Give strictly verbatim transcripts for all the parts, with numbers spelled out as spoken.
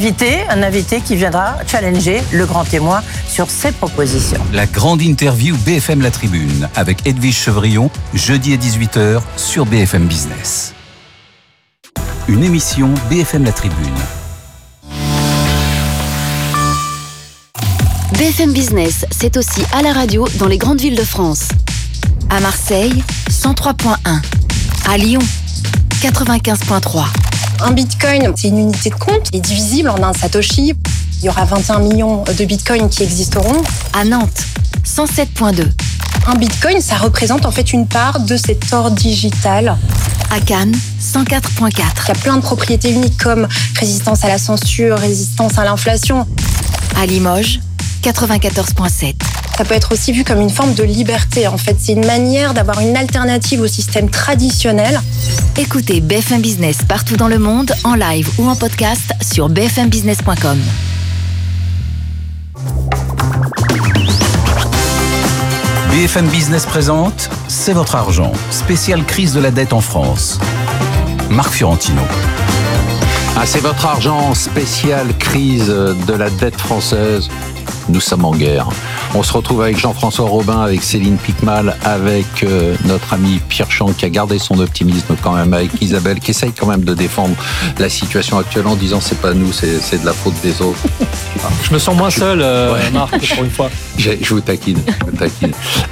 invité, un invité qui viendra challenger le grand témoin sur ses propositions. La grande interview B F M La Tribune avec Edwige Chevrillon, jeudi à dix-huit heures sur B F M Business. Une émission B F M La Tribune. B F M Business, c'est aussi à la radio dans les grandes villes de France. À Marseille, cent trois virgule un. À Lyon, quatre-vingt-quinze virgule trois. Un bitcoin, c'est une unité de compte qui est divisible en un satoshi. Il y aura vingt et un millions de bitcoins qui existeront. À Nantes, cent sept virgule deux. Un bitcoin, ça représente en fait une part de cet or digital. À Cannes, cent quatre virgule quatre. Il y a plein de propriétés uniques comme résistance à la censure, résistance à l'inflation. À Limoges, quatre-vingt-quatorze virgule sept. Ça peut être aussi vu comme une forme de liberté. En fait, c'est une manière d'avoir une alternative au système traditionnel. Écoutez B F M Business partout dans le monde, en live ou en podcast sur b f m business point com. B F M Business présente C'est votre argent, spéciale crise de la dette en France. Marc Fiorentino. Ah, c'est votre argent, spéciale crise de la dette française. Nous sommes en guerre. On se retrouve avec Jean-François Robin, avec Céline Picmal, avec euh, notre ami Pierre Champ qui a gardé son optimisme quand même, avec Isabelle qui essaye quand même de défendre la situation actuelle en disant c'est pas nous, c'est, c'est de la faute des autres. Je me sens moins seul, euh, ouais. Marc, pour une fois. Je, je vous taquine. Je vous taquine.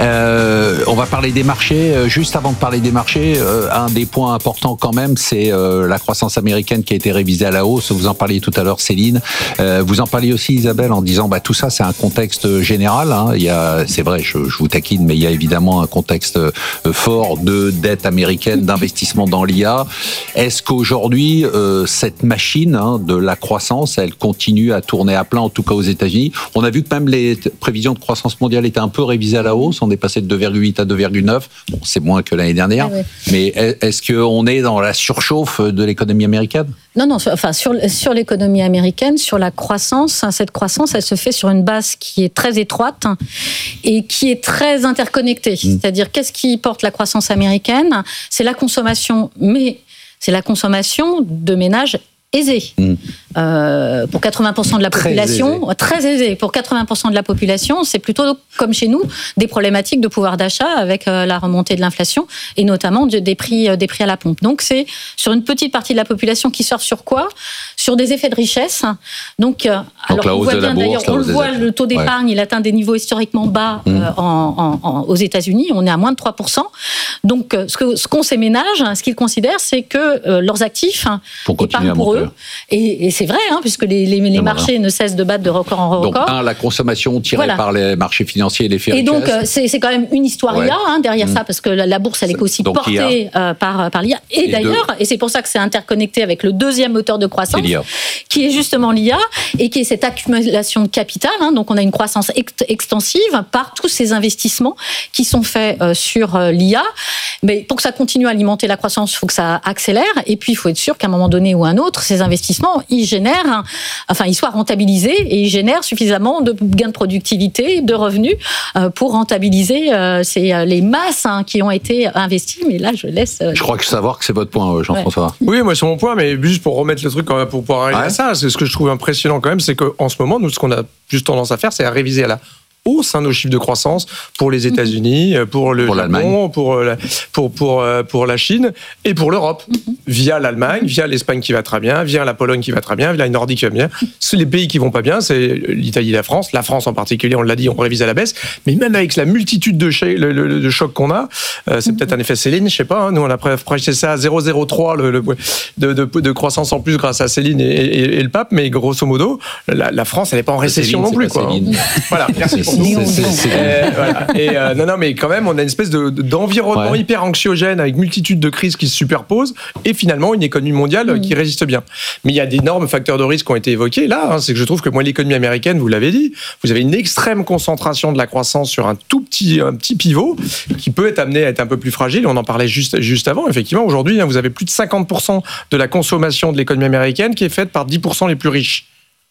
Euh, on va parler des marchés. Juste avant de parler des marchés, euh, un des points importants quand même, c'est euh, la croissance américaine qui a été révisée à la hausse. Vous en parliez tout à l'heure, Céline. Euh, vous en parliez aussi, Isabelle, en disant bah tout ça, c'est un contexte général. Hein. Il y a, c'est vrai, je, je vous taquine, mais il y a évidemment un contexte fort de dette américaine, d'investissement dans l'I A. Est-ce qu'aujourd'hui, euh, cette machine hein, de la croissance, elle continue à tourner à plein, en tout cas aux États-Unis? On a vu que même les prévisions de croissance mondiale étaient un peu révisées à la hausse. On est passé de deux virgule huit à deux virgule neuf. Bon, c'est moins que l'année dernière. Ah ouais. Mais est-ce qu'on est dans la surchauffe de l'économie américaine? Non, non, enfin, sur, sur l'économie américaine, sur la croissance, cette croissance, elle se fait sur une base qui est très étroite et qui est très interconnectée. Mmh. C'est-à-dire, qu'est-ce qui porte la croissance américaine? C'est la consommation, mais c'est la consommation de ménages aisés. Mmh. Euh, pour quatre-vingts pour cent de la population, très aisé. très aisé. Pour quatre-vingts pour cent de la population, c'est plutôt comme chez nous des problématiques de pouvoir d'achat avec euh, la remontée de l'inflation et notamment de, des prix euh, des prix à la pompe. Donc c'est sur une petite partie de la population qui sort sur quoi? Sur des effets de richesse. Donc, euh, Donc alors on voit bien d'ailleurs, on le voit, le taux d'épargne, ouais. il atteint des niveaux historiquement bas mmh. euh, en, en, en, aux États-Unis. On est à moins de trois pour cent. Donc euh, ce que ce qu'ont ces ménages, ce qu'ils considèrent, c'est que euh, leurs actifs épargnent pour eux. Et, et c'est vrai, hein, puisque les, les, les marchés ne cessent de battre de record en record. Donc, un, la consommation tirée voilà. par les marchés financiers et les faits Et donc, c'est, c'est quand même une histoire ouais. I A hein, derrière mmh. ça, parce que la, la bourse, elle est aussi donc, portée euh, par, par l'I A. Et, et d'ailleurs, deux. et c'est pour ça que c'est interconnecté avec le deuxième moteur de croissance, qui est justement l'I A, et qui est cette accumulation de capital. Hein, donc, on a une croissance ex- extensive par tous ces investissements qui sont faits euh, sur euh, l'I A. Mais pour que ça continue à alimenter la croissance, il faut que ça accélère. Et puis, il faut être sûr qu'à un moment donné ou à un autre, ces investissements, ils génèrent, enfin, ils soient rentabilisés et ils génèrent suffisamment de gains de productivité, de revenus euh, pour rentabiliser euh, ces, euh, les masses hein, qui ont été investies. Mais là, je laisse. Euh, je crois que savoir que c'est votre point, Jean-François. Ouais. Oui, moi, c'est mon point, mais juste pour remettre le truc pour pouvoir arriver ouais. à ça, c'est ce que je trouve impressionnant quand même, c'est qu'en ce moment, nous, ce qu'on a juste tendance à faire, c'est à réviser à la hausse hein, nos chiffres de croissance pour les États-Unis, pour le pour Japon, pour la, pour, pour, pour la Chine et pour l'Europe, mm-hmm. via l'Allemagne, via l'Espagne qui va très bien, via la Pologne qui va très bien, via les Nordiques qui va bien. C'est les pays qui vont pas bien, c'est l'Italie et la France. La France en particulier, on l'a dit, on révise à la baisse. Mais même avec la multitude de, cho- le, le, de chocs qu'on a, euh, c'est mm-hmm. peut-être un effet Céline, je sais pas. Hein, nous, on a prêché ça à zéro virgule zéro trois le, le, de, de, de croissance en plus grâce à Céline et, et, et le pape. Mais grosso modo, la, la France, elle n'est pas en récession Céline, non plus. Quoi, hein. Voilà, merci pour ça. Euh, voilà. Et euh, non, non, mais quand même, on a une espèce de, d'environnement ouais. hyper anxiogène avec multitude de crises qui se superposent et finalement une économie mondiale mmh. qui résiste bien. Mais il y a d'énormes facteurs de risque qui ont été évoqués là. Hein, c'est que je trouve que moi, l'économie américaine, vous l'avez dit, vous avez une extrême concentration de la croissance sur un tout petit, un petit pivot qui peut être amené à être un peu plus fragile. On en parlait juste, juste avant. Effectivement, aujourd'hui, hein, vous avez plus de cinquante pour cent de la consommation de l'économie américaine qui est faite par dix pour cent les plus riches.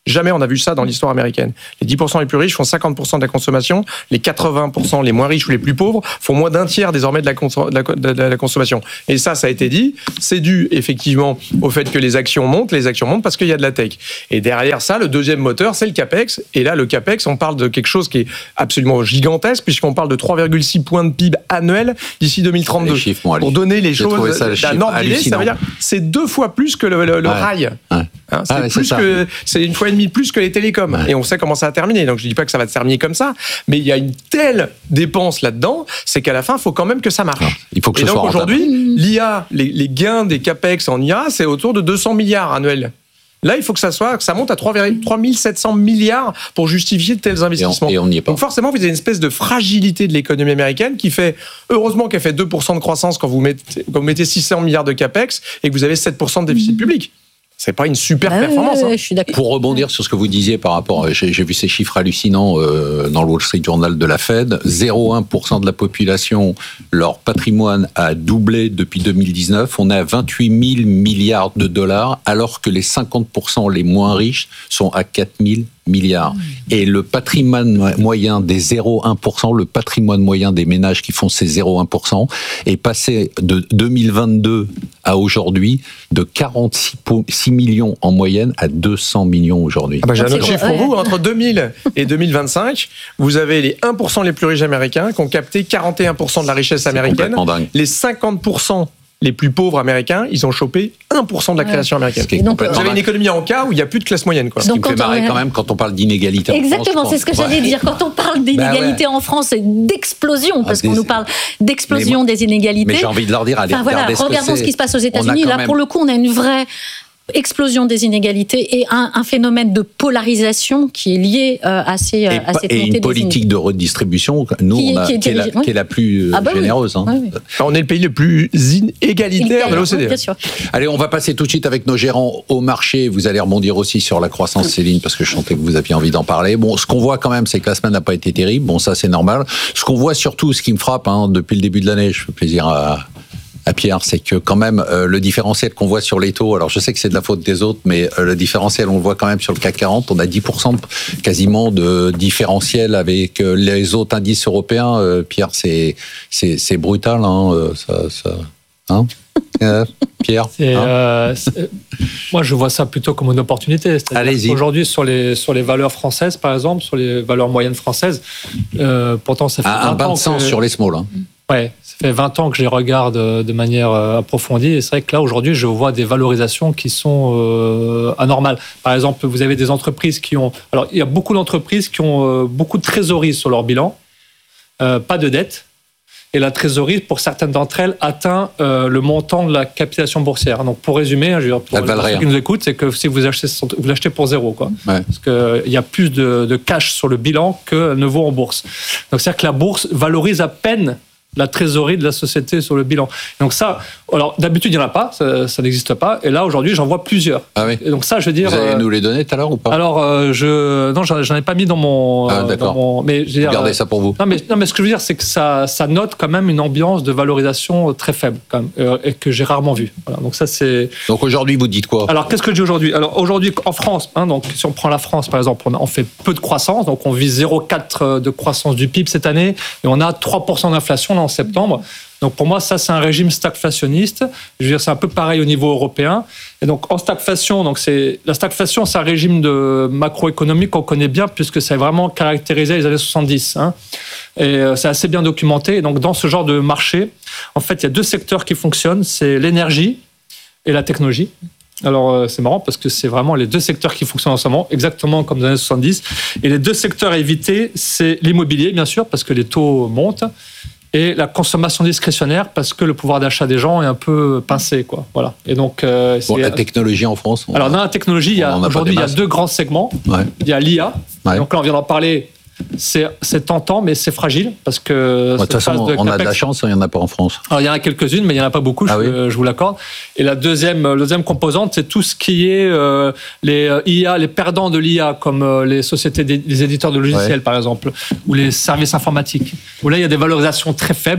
Jamais on a vu ça dans l'histoire américaine. Les dix pour cent les plus riches font cinquante pour cent de la consommation, les quatre-vingts pour cent les moins riches ou les plus pauvres font moins d'un tiers désormais de la, cons- de, la, de, la, de la consommation. Et ça, ça a été dit, c'est dû effectivement au fait que les actions montent, les actions montent parce qu'il y a de la tech. Et derrière ça, le deuxième moteur, c'est le CAPEX. Et là, le CAPEX, on parle de quelque chose qui est absolument gigantesque puisqu'on parle de trois virgule six points de P I B annuel d'ici deux mille trente-deux. Chiffres, Pour donner les J'ai choses d'un ordre d'idée, ça veut dire c'est deux fois plus que le, le, le ouais. rail. Ouais. Hein, c'est, ah ouais, plus c'est, que, c'est une fois et demie plus que les télécoms. Ouais. Et on sait comment ça va terminer. Donc je ne dis pas que ça va se terminer comme ça, mais il y a une telle dépense là-dedans, c'est qu'à la fin, il faut quand même que ça marche. Non, il faut que et ce donc soit aujourd'hui, l'I A, les, les gains des CAPEX en I A, c'est autour de deux cents milliards annuels. Là, il faut que ça soit, que ça monte à trois mille sept cents milliards pour justifier de tels investissements. Et on n'y est pas. Donc forcément, vous avez une espèce de fragilité de l'économie américaine qui fait, heureusement qu'elle fait deux pour cent de croissance quand vous mettez, quand vous mettez six cents milliards de CAPEX et que vous avez sept pour cent de déficit public. C'est pas une super ah performance. Ouais, ouais, hein. je suis d'accord. Pour rebondir sur ce que vous disiez par rapport, j'ai, j'ai vu ces chiffres hallucinants euh, dans le Wall Street Journal de la Fed. zéro virgule un pour cent de la population, leur patrimoine a doublé depuis deux mille dix-neuf. On est à vingt-huit mille milliards de dollars, alors que les cinquante pour cent les moins riches sont à quatre mille milliards. Et le patrimoine moyen des zéro virgule un pour cent, le patrimoine moyen des ménages qui font ces zéro virgule un pour cent, est passé de deux mille vingt-deux à aujourd'hui de quarante-six millions en moyenne à deux cents millions aujourd'hui. Ah bah, j'ai un autre C'est chiffre vrai. pour vous. Entre deux mille et deux mille vingt-cinq, vous avez les un pour cent les plus riches américains qui ont capté quarante et un pour cent de la richesse C'est américaine. complètement dingue. Les cinquante pour cent les plus pauvres américains, ils ont chopé un pour cent de la création américaine. Ce qui est Et donc, complètement Vous avez une dingue. économie en cas où il n'y a plus de classe moyenne. Quoi. Ce qui Donc, me fait quand on marrer est- quand même quand on parle d'inégalité en Exactement, France, c'est ce que ouais. j'allais dire. Quand on parle d'inégalité Bah ouais. en France et d'explosion, parce Ah, qu'on des- nous parle d'explosion Mais des inégalités. Mais j'ai envie de leur dire, allez, Enfin voilà, regardez ce que regardons c'est. ce qui se passe aux On a États-Unis. quand Là, même- pour le coup, on a une vraie explosion des inégalités et un, un phénomène de polarisation qui est lié euh, à, ces, Et, à pa- cette et montée une des politique de redistribution, nous, Qui est- on a, qui est qui, est la, dirigée, qui est la plus euh, Ah bah oui. généreuse. Hein. Oui, oui. On est le pays le plus inégalitaire de l'O C D E. Bien sûr. Allez, on va passer tout de suite avec nos gérants au marché. Vous allez rebondir aussi sur la croissance, Céline, parce que je sentais que vous aviez envie d'en parler. Bon, ce qu'on voit quand même, c'est que la semaine n'a pas été terrible. Bon, ça, c'est normal. Ce qu'on voit surtout, ce qui me frappe hein, depuis le début de l'année, je fais plaisir à... à Pierre, c'est que quand même euh, le différentiel qu'on voit sur les taux, alors je sais que c'est de la faute des autres, mais euh, le différentiel, on le voit quand même sur le C A C quarante, on a dix pour cent quasiment de différentiel avec euh, les autres indices européens. Euh, Pierre, c'est c'est c'est brutal, hein, euh, ça, ça, hein euh, Pierre. C'est, hein euh, c'est- moi, je vois ça plutôt comme une opportunité. C'est-à-dire Allez-y. qu'aujourd'hui, sur les, sur les valeurs françaises, par exemple, sur les valeurs moyennes françaises, euh, pourtant, ça fait un, un vingt bain ans de sens que- sur les smalls. Hein. Ouais, ça fait vingt ans que je les regarde euh, de manière euh, approfondie. Et c'est vrai que là, aujourd'hui, je vois des valorisations qui sont euh, anormales. Par exemple, vous avez des entreprises qui ont... Alors, il y a beaucoup d'entreprises qui ont euh, beaucoup de trésorerie sur leur bilan, euh, pas de dette. Et la trésorerie, pour certaines d'entre elles, atteint euh, le montant de la capitalisation boursière. Donc, pour résumer, hein, je veux dire, pour Elles valent ceux rien. qui nous écoutent, c'est que si vous achetez, vous l'achetez pour zéro, quoi. Ouais. Parce qu'il y a plus de, de cash sur le bilan que ne vaut en bourse. Donc, c'est-à-dire que la bourse valorise à peine la trésorerie de la société sur le bilan. Donc ça, alors d'habitude il n'y en a pas, ça, ça n'existe pas. Et là aujourd'hui j'en vois plusieurs. Ah oui. Et donc ça, je veux dire. Vous allez euh, nous les donner tout à l'heure ou pas? Alors euh, je, non, j'en, j'en ai pas mis dans mon. Ah, euh, d'accord. dans mon- mais je veux dire, Regardez euh, ça pour vous. Non mais, non mais ce que je veux dire c'est que ça, ça note quand même une ambiance de valorisation très faible quand même, euh, et que j'ai rarement vue. Voilà, donc ça c'est. Donc aujourd'hui, vous dites quoi? Alors, qu'est-ce que je dis aujourd'hui? Alors, aujourd'hui, en France, hein, donc, si on prend la France, par exemple, on, a- on fait peu de croissance, donc on vise zéro virgule quatre de croissance du P I B cette année, et on a trois pour cent d'inflation là, en septembre. Donc, pour moi, ça, c'est un régime stagflationniste. Je veux dire, c'est un peu pareil au niveau européen. Et donc, en stagflation, donc c'est, la stagflation, c'est un régime de macroéconomique qu'on connaît bien, puisque ça a vraiment caractérisé les années soixante-dix. Hein. Et euh, c'est assez bien documenté. Et donc, dans ce genre de marché, en fait, il y a deux secteurs qui fonctionnent, c'est l'énergie et la technologie. Alors, euh, c'est marrant parce que c'est vraiment les deux secteurs qui fonctionnent en ce moment, exactement comme dans les années soixante-dix. Et les deux secteurs à éviter, c'est l'immobilier, bien sûr, parce que les taux montent, et la consommation discrétionnaire, parce que le pouvoir d'achat des gens est un peu pincé, quoi. Voilà. Et donc, euh, Bon, c'est- la technologie en France. on- alors, dans la technologie, il y on a, en a pas aujourd'hui, des il y a masses. deux grands segments. Ouais. Il y a l'I A. Ouais. Donc là, on vient d'en parler. C'est, c'est tentant, mais c'est fragile, parce que... De toute cette façon, phase on a de la capex- chance, il n'y en a pas en France. Alors, il y en a quelques-unes, mais il n'y en a pas beaucoup, Ah je, oui. je vous l'accorde. Et la deuxième, la deuxième composante, c'est tout ce qui est euh, les euh, I A, les perdants de l'I A, comme euh, les sociétés, des, les éditeurs de logiciels, Ouais. par exemple, ou les services informatiques, où là, il y a des valorisations très faibles.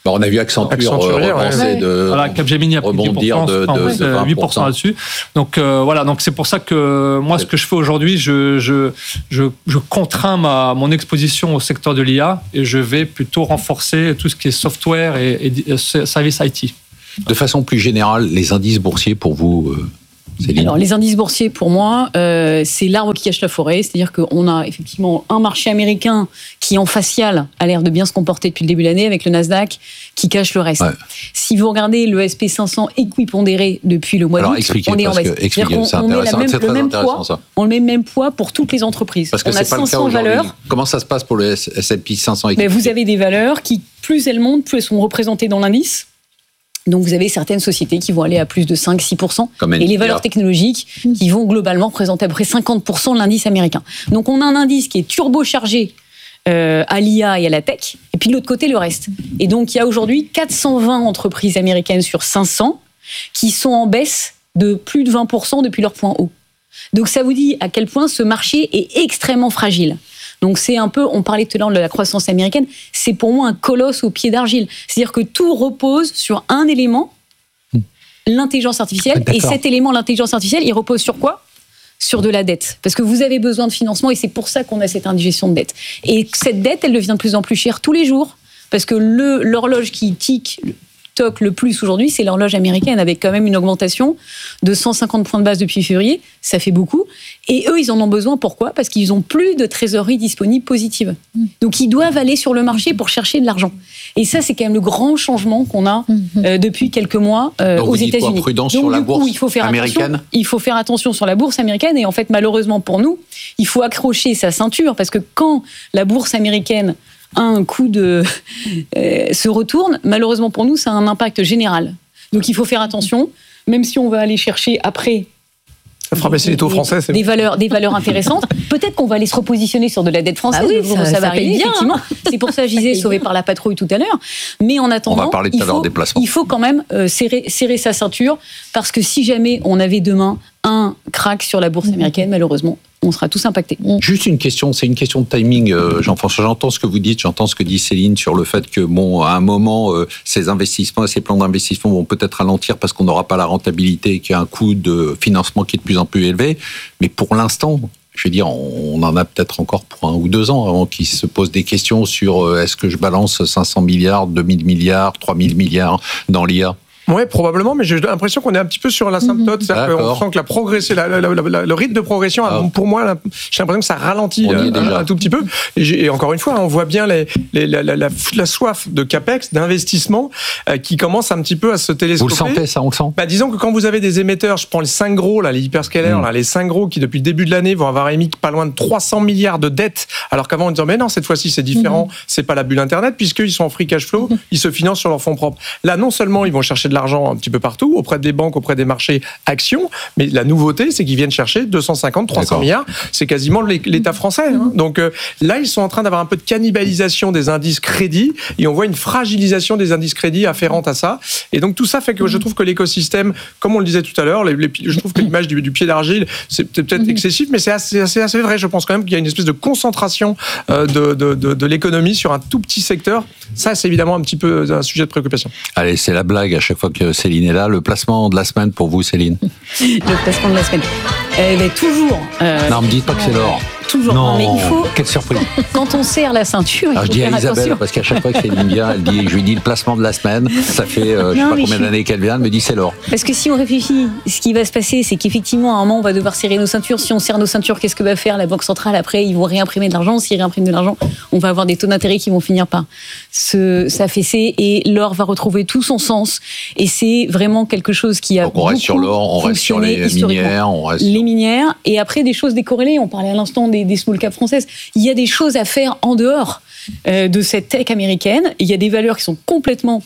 Bah, on a vu Accenture, Accenture euh, repenser ouais. de voilà, Capgemini a pris rebondir dix pour cent, de, de, ouais, de vingt pour cent. huit pour cent là-dessus. Donc euh, voilà, donc c'est pour ça que moi, ce que je fais aujourd'hui, je, je, je, je contrains ma, mon exposition au secteur de l'I A et je vais plutôt renforcer tout ce qui est software et, et, et service I T. De façon plus générale, les indices boursiers pour vous, euh, Céline ? Alors, les indices boursiers, pour moi, euh, c'est l'arbre qui cache la forêt. C'est-à-dire qu'on a effectivement un marché américain qui, en facial, a l'air de bien se comporter depuis le début de l'année, avec le Nasdaq qui cache le reste. Ouais. Si vous regardez le S and P cinq cents équipondéré depuis le mois d'août, on est en baisse. Expliquez, c'est on, on met la même, c'est le même intéressant, poids, ça. On le met le même poids pour toutes les entreprises. Parce que on c'est a pas cinq cents le cas valeurs. Comment ça se passe pour le S and P cinq cents équipondéré ? Vous avez des valeurs qui, plus elles montent, plus elles sont représentées dans l'indice. Donc, vous avez certaines sociétés qui vont aller à plus de cinq à six pour cent. Et les valeurs technologiques qui vont globalement représenter à peu près cinquante pour cent de l'indice américain. Donc, on a un indice qui est turbochargé euh, à l'I A et à la tech. Et puis, de l'autre côté, le reste. Et donc, il y a aujourd'hui quatre cent vingt entreprises américaines sur cinq cents qui sont en baisse de plus de vingt pour cent depuis leur point haut. Donc, ça vous dit à quel point ce marché est extrêmement fragile. Donc c'est un peu, on parlait tout à l'heure de la croissance américaine, c'est pour moi un colosse au pied d'argile. C'est-à-dire que tout repose sur un élément, l'intelligence artificielle. D'accord. Et cet élément, l'intelligence artificielle, il repose sur quoi ? Sur de la dette. Parce que vous avez besoin de financement et c'est pour ça qu'on a cette indigestion de dette. Et cette dette, elle devient de plus en plus chère tous les jours. Parce que le, l'horloge qui tique, toque le plus aujourd'hui, c'est l'horloge américaine, avec quand même une augmentation de cent cinquante points de base depuis février. Ça fait beaucoup. Et eux, ils en ont besoin. Pourquoi ? Parce qu'ils n'ont plus de trésorerie disponible positive. Donc, ils doivent aller sur le marché pour chercher de l'argent. Et ça, c'est quand même le grand changement qu'on a euh, depuis quelques mois euh, aux États-Unis. Donc, prudence Donc, sur la du coup, bourse il faut faire américaine. Attention, il faut faire attention sur la bourse américaine. Et en fait, malheureusement pour nous, il faut accrocher sa ceinture parce que quand la bourse américaine a un coup de euh, se retourne, malheureusement pour nous, ça a un impact général. Donc, il faut faire attention, même si on va aller chercher après. Ça fera baisser les taux français. C'est des valeurs, des valeurs intéressantes. Peut-être qu'on va aller se repositionner sur de la dette française. Ah oui, ça, ça, ça va arriver, bien, effectivement. Hein. C'est pour ça que je disais sauvé par la patrouille tout à l'heure. Mais en attendant, on va parler tout à l'heure des placements. Il faut quand même euh, serrer, serrer sa ceinture parce que si jamais on avait demain un crack sur la bourse américaine, malheureusement, on sera tous impactés. Juste une question, c'est une question de timing, euh, Jean-François. J'entends ce que vous dites, j'entends ce que dit Céline sur le fait que, bon, à un moment, euh, ces investissements, ces plans d'investissement vont peut-être ralentir parce qu'on n'aura pas la rentabilité et qu'il y a un coût de financement qui est de plus en plus élevé. Mais pour l'instant, je veux dire, on en a peut-être encore pour un ou deux ans avant qu'ils se posent des questions sur euh, est-ce que je balance cinq cents milliards, deux mille milliards, trois mille milliards dans l'I A ? Oui, probablement, mais j'ai l'impression qu'on est un petit peu sur l'asymptote. Mmh. C'est-à-dire qu'on sent que la progression, la, la, la, la, le rythme de progression, ah. pour moi, la, j'ai l'impression que ça ralentit un, un tout petit peu. Et, et encore une fois, on voit bien les, les, la, la, la, la soif de capex, d'investissement, euh, qui commence un petit peu à se télescoper. Vous le sentez, ça, on le sent. Bah, disons que quand vous avez des émetteurs, je prends les cinq gros, là, les hyperscalers, mmh. là, les cinq gros qui, depuis le début de l'année, vont avoir émis pas loin de trois cents milliards de dettes, alors qu'avant, on disait, mais non, cette fois-ci, c'est différent, mmh. c'est pas la bulle Internet, puisqu'ils sont en free cash flow, mmh. ils se financent sur leurs fonds propres. Là, non seulement ils vont chercher de l'argent un petit peu partout, auprès des banques, auprès des marchés actions, mais la nouveauté, c'est qu'ils viennent chercher deux cent cinquante, trois cents milliards, c'est quasiment l'État français. Hein. Donc euh, là, ils sont en train d'avoir un peu de cannibalisation des indices crédits, et on voit une fragilisation des indices crédits afférente à ça, et donc tout ça fait que je trouve que l'écosystème, comme on le disait tout à l'heure, les, les, je trouve que l'image du, du pied d'argile, c'est peut-être excessif, mais c'est assez, assez, assez vrai. Je pense quand même qu'il y a une espèce de concentration euh, de, de, de, de l'économie sur un tout petit secteur. Ça, c'est évidemment un petit peu un sujet de préoccupation. Allez, c'est la blague à chaque fois que Céline est là. Le placement de la semaine pour vous, Céline. Le placement de la semaine. Eh bien, toujours. Euh, non, me dites pas que c'est l'or. Toujours. Non, non, mais il faut. Quelle surprise. Quand on serre la ceinture, il Alors, faut je dis faire à Isabelle, attention. parce qu'à chaque fois que Céline vient, elle dit, je lui dis le placement de la semaine. Ça fait, euh, je ne sais pas combien je... d'années qu'elle vient, elle me dit c'est l'or. Parce que si on réfléchit, ce qui va se passer, c'est qu'effectivement, à un moment, on va devoir serrer nos ceintures. Si on serre nos ceintures, qu'est-ce que va faire la Banque centrale après ? Ils vont réimprimer de l'argent. S'ils réimpriment de l'argent, on va avoir des taux d'intérêt qui vont finir par se, s'affaisser et l'or va retrouver tout son sens. Et c'est vraiment quelque chose qui a. Donc on reste sur l'or, on reste sur les minières, on reste. Les minières et après des choses décorrélées. On parlait à l'instant des, des small cap françaises. Il y a des choses à faire en dehors euh, de cette tech américaine. Il y a des valeurs qui sont complètement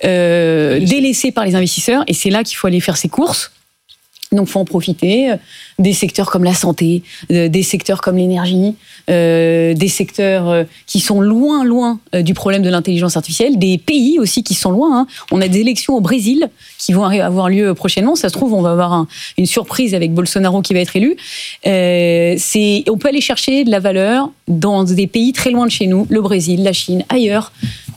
euh, délaissées par les investisseurs et c'est là qu'il faut aller faire ses courses. Donc, il faut en profiter. Des secteurs comme la santé, des secteurs comme l'énergie, euh, des secteurs euh, qui sont loin, loin euh, du problème de l'intelligence artificielle, des pays aussi qui sont loin. Hein. On a des élections au Brésil qui vont avoir lieu prochainement. Ça se trouve, on va avoir un, une surprise avec Bolsonaro qui va être élu. Euh, c'est, on peut aller chercher de la valeur dans des pays très loin de chez nous, le Brésil, la Chine, ailleurs,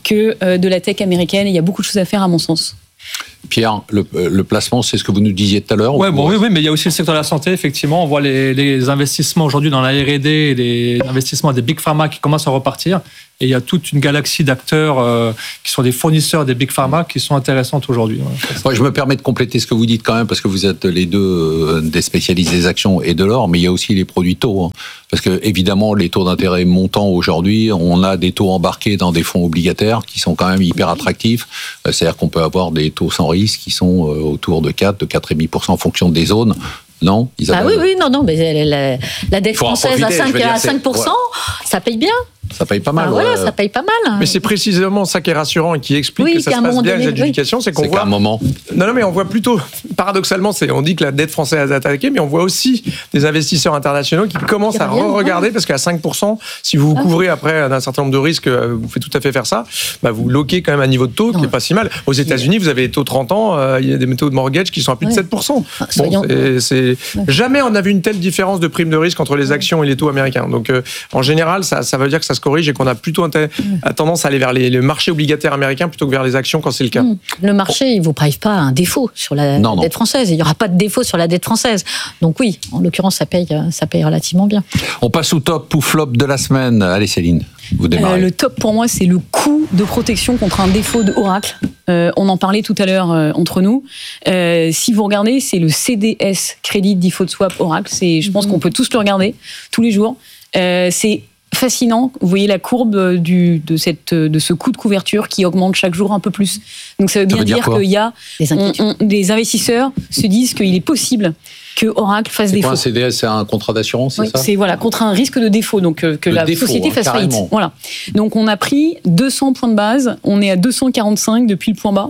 que euh, de la tech américaine. Et il y a beaucoup de choses à faire, à mon sens. Pierre, le, le placement, c'est ce que vous nous disiez tout à l'heure. Ouais, bon, oui, oui, mais il y a aussi le secteur de la santé, effectivement. On voit les, les investissements aujourd'hui dans la R et D et les investissements des big pharma qui commencent à repartir. Et il y a toute une galaxie d'acteurs euh, qui sont des fournisseurs des big pharma qui sont intéressantes aujourd'hui. Ouais, ouais, je me permets de compléter ce que vous dites quand même, parce que vous êtes les deux euh, des spécialistes des actions et de l'or, mais il y a aussi les produits taux. Hein. Parce que, évidemment, les taux d'intérêt montants aujourd'hui, on a des taux embarqués dans des fonds obligataires qui sont quand même hyper attractifs. C'est-à-dire qu'on peut avoir des taux sans risque qui sont autour de quatre, de quatre virgule cinq pour cent en fonction des zones. Non, Isabelle. Ah oui, oui, non, non, mais la, la dette française à cinq, dire, à cinq pour cent, ouais. Ça paye bien. Ça paye pas mal. Ah, voilà, ouais. ça paye pas mal. Mais c'est précisément ça qui est rassurant et qui explique oui, que ça se passe bien les adjudications, oui. c'est qu'on c'est voit. qu'à un moment. Non, non, mais on voit plutôt, paradoxalement, c'est, on dit que la dette française a attaqué, mais on voit aussi des investisseurs internationaux qui commencent qui à re-regarder, parce qu'à cinq pour cent, si vous vous couvrez après d'un certain nombre de risques, vous faites tout à fait faire ça, bah vous loquez quand même un niveau de taux non. qui n'est pas si mal. Aux États-Unis, vous avez des taux trente ans, euh, il y a des taux de mortgage qui sont à plus ouais. de sept pour cent. Bon, Soyons... c'est, c'est... Ouais. Jamais on a vu une telle différence de prime de risque entre les actions et les taux américains. Donc, euh, en général, ça, ça veut dire que ça se corrige et qu'on a plutôt a tendance à aller vers les, les marchés obligataires américains plutôt que vers les actions quand c'est le cas. Mmh. Le marché, il ne vous prive pas un défaut sur la non, dette non. française. Il n'y aura pas de défaut sur la dette française. Donc oui, en l'occurrence, ça paye, ça paye relativement bien. On passe au top ou flop de la semaine. Allez Céline, vous démarrez. Euh, le top pour moi, c'est le coût de protection contre un défaut de Oracle. Euh, on en parlait tout à l'heure euh, entre nous. Euh, si vous regardez, c'est le C D S, Credit Default Swap Oracle. C'est, je pense mmh. qu'on peut tous le regarder tous les jours. Euh, c'est fascinant. Vous voyez la courbe du, de, cette, de ce coût de couverture qui augmente chaque jour un peu plus. Donc ça veut bien ça veut dire, dire qu'il y a des, on, on, des investisseurs se disent qu'il est possible que Oracle fasse c'est défaut. Quoi, un C D S, c'est un contrat d'assurance, c'est oui, ça ? C'est voilà, contre un risque de défaut, donc euh, que le la défaut, société fasse hein, faillite. Voilà. Donc on a pris deux cents points de base, on est à deux cent quarante-cinq depuis le point bas.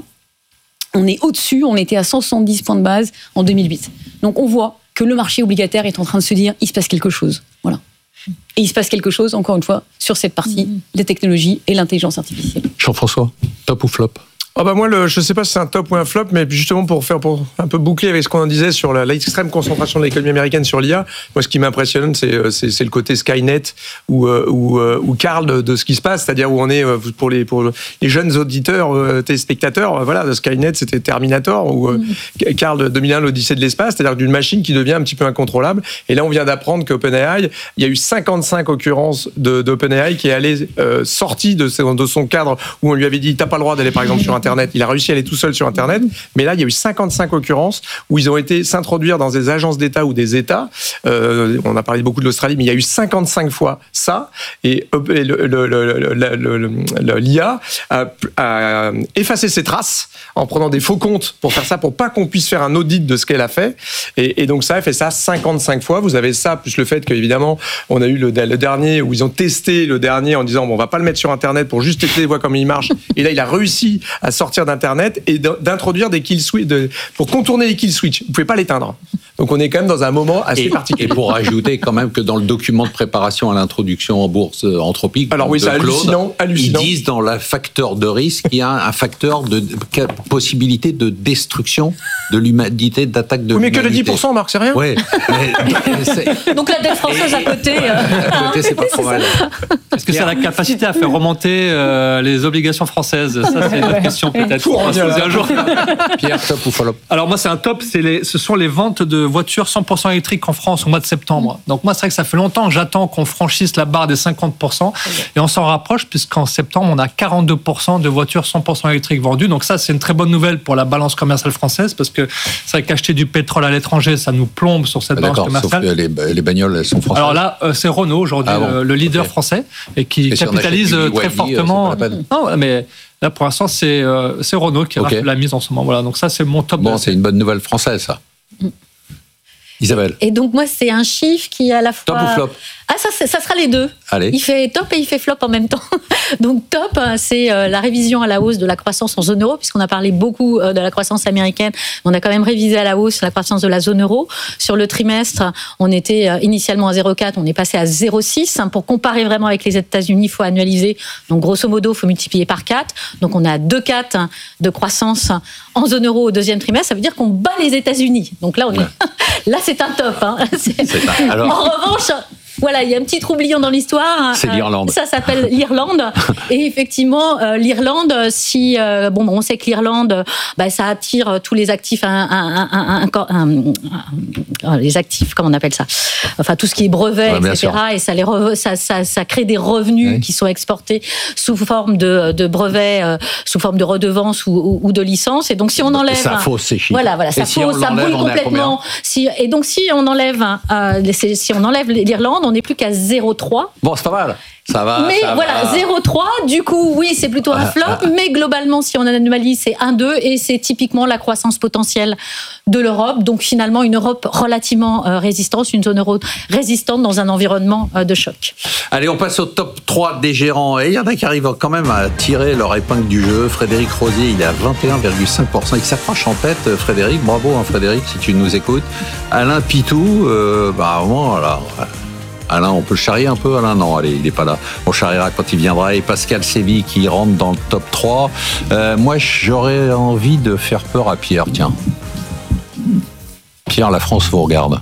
On est au-dessus, on était à cent soixante-dix points de base en deux mille huit. Donc on voit que le marché obligataire est en train de se dire il se passe quelque chose. Voilà. Et il se passe quelque chose, encore une fois, sur cette partie, mmh. la technologie et l'intelligence artificielle. Jean-François, top ou flop ? Oh bah moi, le, je ne sais pas si c'est un top ou un flop, mais justement pour faire pour un peu boucler avec ce qu'on disait sur la, l'extrême concentration de l'économie américaine sur l'I A, moi ce qui m'impressionne, c'est, c'est, c'est le côté Skynet ou, ou, ou Carl de, de ce qui se passe, c'est-à-dire où on est pour les, pour les jeunes auditeurs, téléspectateurs, voilà, Skynet c'était Terminator ou mmh. Carl de deux mille un, l'Odyssée de l'espace, c'est-à-dire d'une machine qui devient un petit peu incontrôlable. Et là, on vient d'apprendre qu'OpenAI, il y a eu cinquante-cinq occurrences de, d'OpenAI qui est allé euh, sorti de, de son cadre où on lui avait dit t'as pas le droit d'aller par exemple sur Internet. Il a réussi à aller tout seul sur Internet, mais là, il y a eu cinquante-cinq occurrences où ils ont été s'introduire dans des agences d'État ou des États. Euh, on a parlé beaucoup de l'Australie, mais il y a eu cinquante-cinq fois ça. Et le, le, le, le, le, le, l'I A a, a effacé ses traces en prenant des faux comptes pour faire ça, pour pas qu'on puisse faire un audit de ce qu'elle a fait. Et, et donc ça, elle fait ça cinquante-cinq fois. Vous avez ça, plus le fait qu'évidemment, on a eu le, le dernier où ils ont testé le dernier en disant bon, on va pas le mettre sur Internet pour juste tester, voir comment il marche. Et là, il a réussi à sortir d'Internet et d'introduire des kill switch, de, pour contourner les kill switch. Vous pouvez pas l'éteindre. Donc on est quand même dans un moment assez et, particulier. Et pour ajouter quand même que dans le document de préparation à l'introduction en bourse Anthropique, alors oui, c'est hallucinant, hallucinant. Ils disent dans le facteur de risque qu'il y a un facteur de possibilité de destruction de l'humanité, d'attaque de oui, mais l'humanité. Que de dix pour cent, Marc, c'est rien. Ouais. Mais, donc la dette française à côté. Euh... à côté, c'est pas trop mal. Est-ce que ça a la capacité à faire remonter euh, les obligations françaises ? Ça, c'est une autre question peut-être. Pour on va se poser un jour. Pierre, top ou flop ? Alors moi, c'est un top. C'est les, ce sont les ventes de voitures cent pour cent électriques en France au mois de septembre. Donc moi, c'est vrai que ça fait longtemps que j'attends qu'on franchisse la barre des cinquante pour cent. Et on s'en rapproche puisqu'en septembre, on a quarante-deux pour cent de voitures cent pour cent électriques vendues. Donc ça, c'est une très bonne nouvelle pour la balance commerciale française parce que c'est vrai qu'acheter du pétrole à l'étranger, ça nous plombe sur cette ah, balance commerciale. Sauf que les, les bagnoles, elles sont françaises. Alors là, c'est Renault aujourd'hui, ah bon, le, le leader okay. français, et qui et capitalise si très Wally, fortement. Euh, non, mais là, pour l'instant, c'est, euh, c'est Renault qui a okay. la mise en ce moment. Voilà, donc ça, c'est mon top. Bon, c'est une bonne nouvelle française, ça. Mm. Isabelle. Et donc moi, c'est un chiffre qui est à la fois... Top ou flop ? Ah, ça, ça sera les deux. Allez. Il fait top et il fait flop en même temps. Donc top, c'est la révision à la hausse de la croissance en zone euro, puisqu'on a parlé beaucoup de la croissance américaine. On a quand même révisé à la hausse la croissance de la zone euro. Sur le trimestre, on était initialement à zéro virgule quatre, on est passé à zéro virgule six. Pour comparer vraiment avec les États-Unis, il faut annualiser. Donc grosso modo, il faut multiplier par quatre. Donc on a deux virgule quatre de croissance en zone euro au deuxième trimestre. Ça veut dire qu'on bat les États-Unis. Donc là, on est... là c'est un top. Hein. C'est... C'est un... Alors... En revanche... voilà, il y a un petit troublion dans l'histoire. C'est l'Irlande. Euh, ça s'appelle l'Irlande. Et effectivement, euh, l'Irlande, si euh, bon, on sait que l'Irlande, bah, ça attire tous les actifs, un, un, un, un, un, un, les actifs, comment on appelle ça, enfin tout ce qui est brevet, ouais, et cetera. Et ça, les re, ça, ça, ça crée des revenus oui. qui sont exportés sous forme de, de brevets, euh, sous forme de redevances ou, ou, ou de licences. Et donc si on enlève, ça fausse ces chiffres. Voilà, voilà, ça si fausse, ça bouille complètement. Si, et donc si on enlève, euh, si on enlève l'Irlande, on n'est plus qu'à zéro virgule trois. Bon, c'est pas mal. Ça va. Mais ça voilà, va. zéro virgule trois, du coup, oui, c'est plutôt un flop, ah, ah. mais globalement, si on a une anomalie, c'est un virgule deux, et c'est typiquement la croissance potentielle de l'Europe. Donc finalement, une Europe relativement euh, résistante, une zone euro résistante dans un environnement euh, de choc. Allez, on passe au top trois des gérants. Et il y en a qui arrivent quand même à tirer leur épingle du jeu. Frédéric Rosier, il est à vingt et un virgule cinq pour cent. Il s'accroche en tête, Frédéric. Bravo, hein, Frédéric, si tu nous écoutes. Alain Pitou, euh, bah, au moins, voilà. Alain, on peut le charrier un peu, Alain? Non, allez, il n'est pas là. On charriera quand il viendra. Et Pascal Séville qui rentre dans le top trois. Euh, moi, j'aurais envie de faire peur à Pierre, tiens. Pierre, la France vous regarde.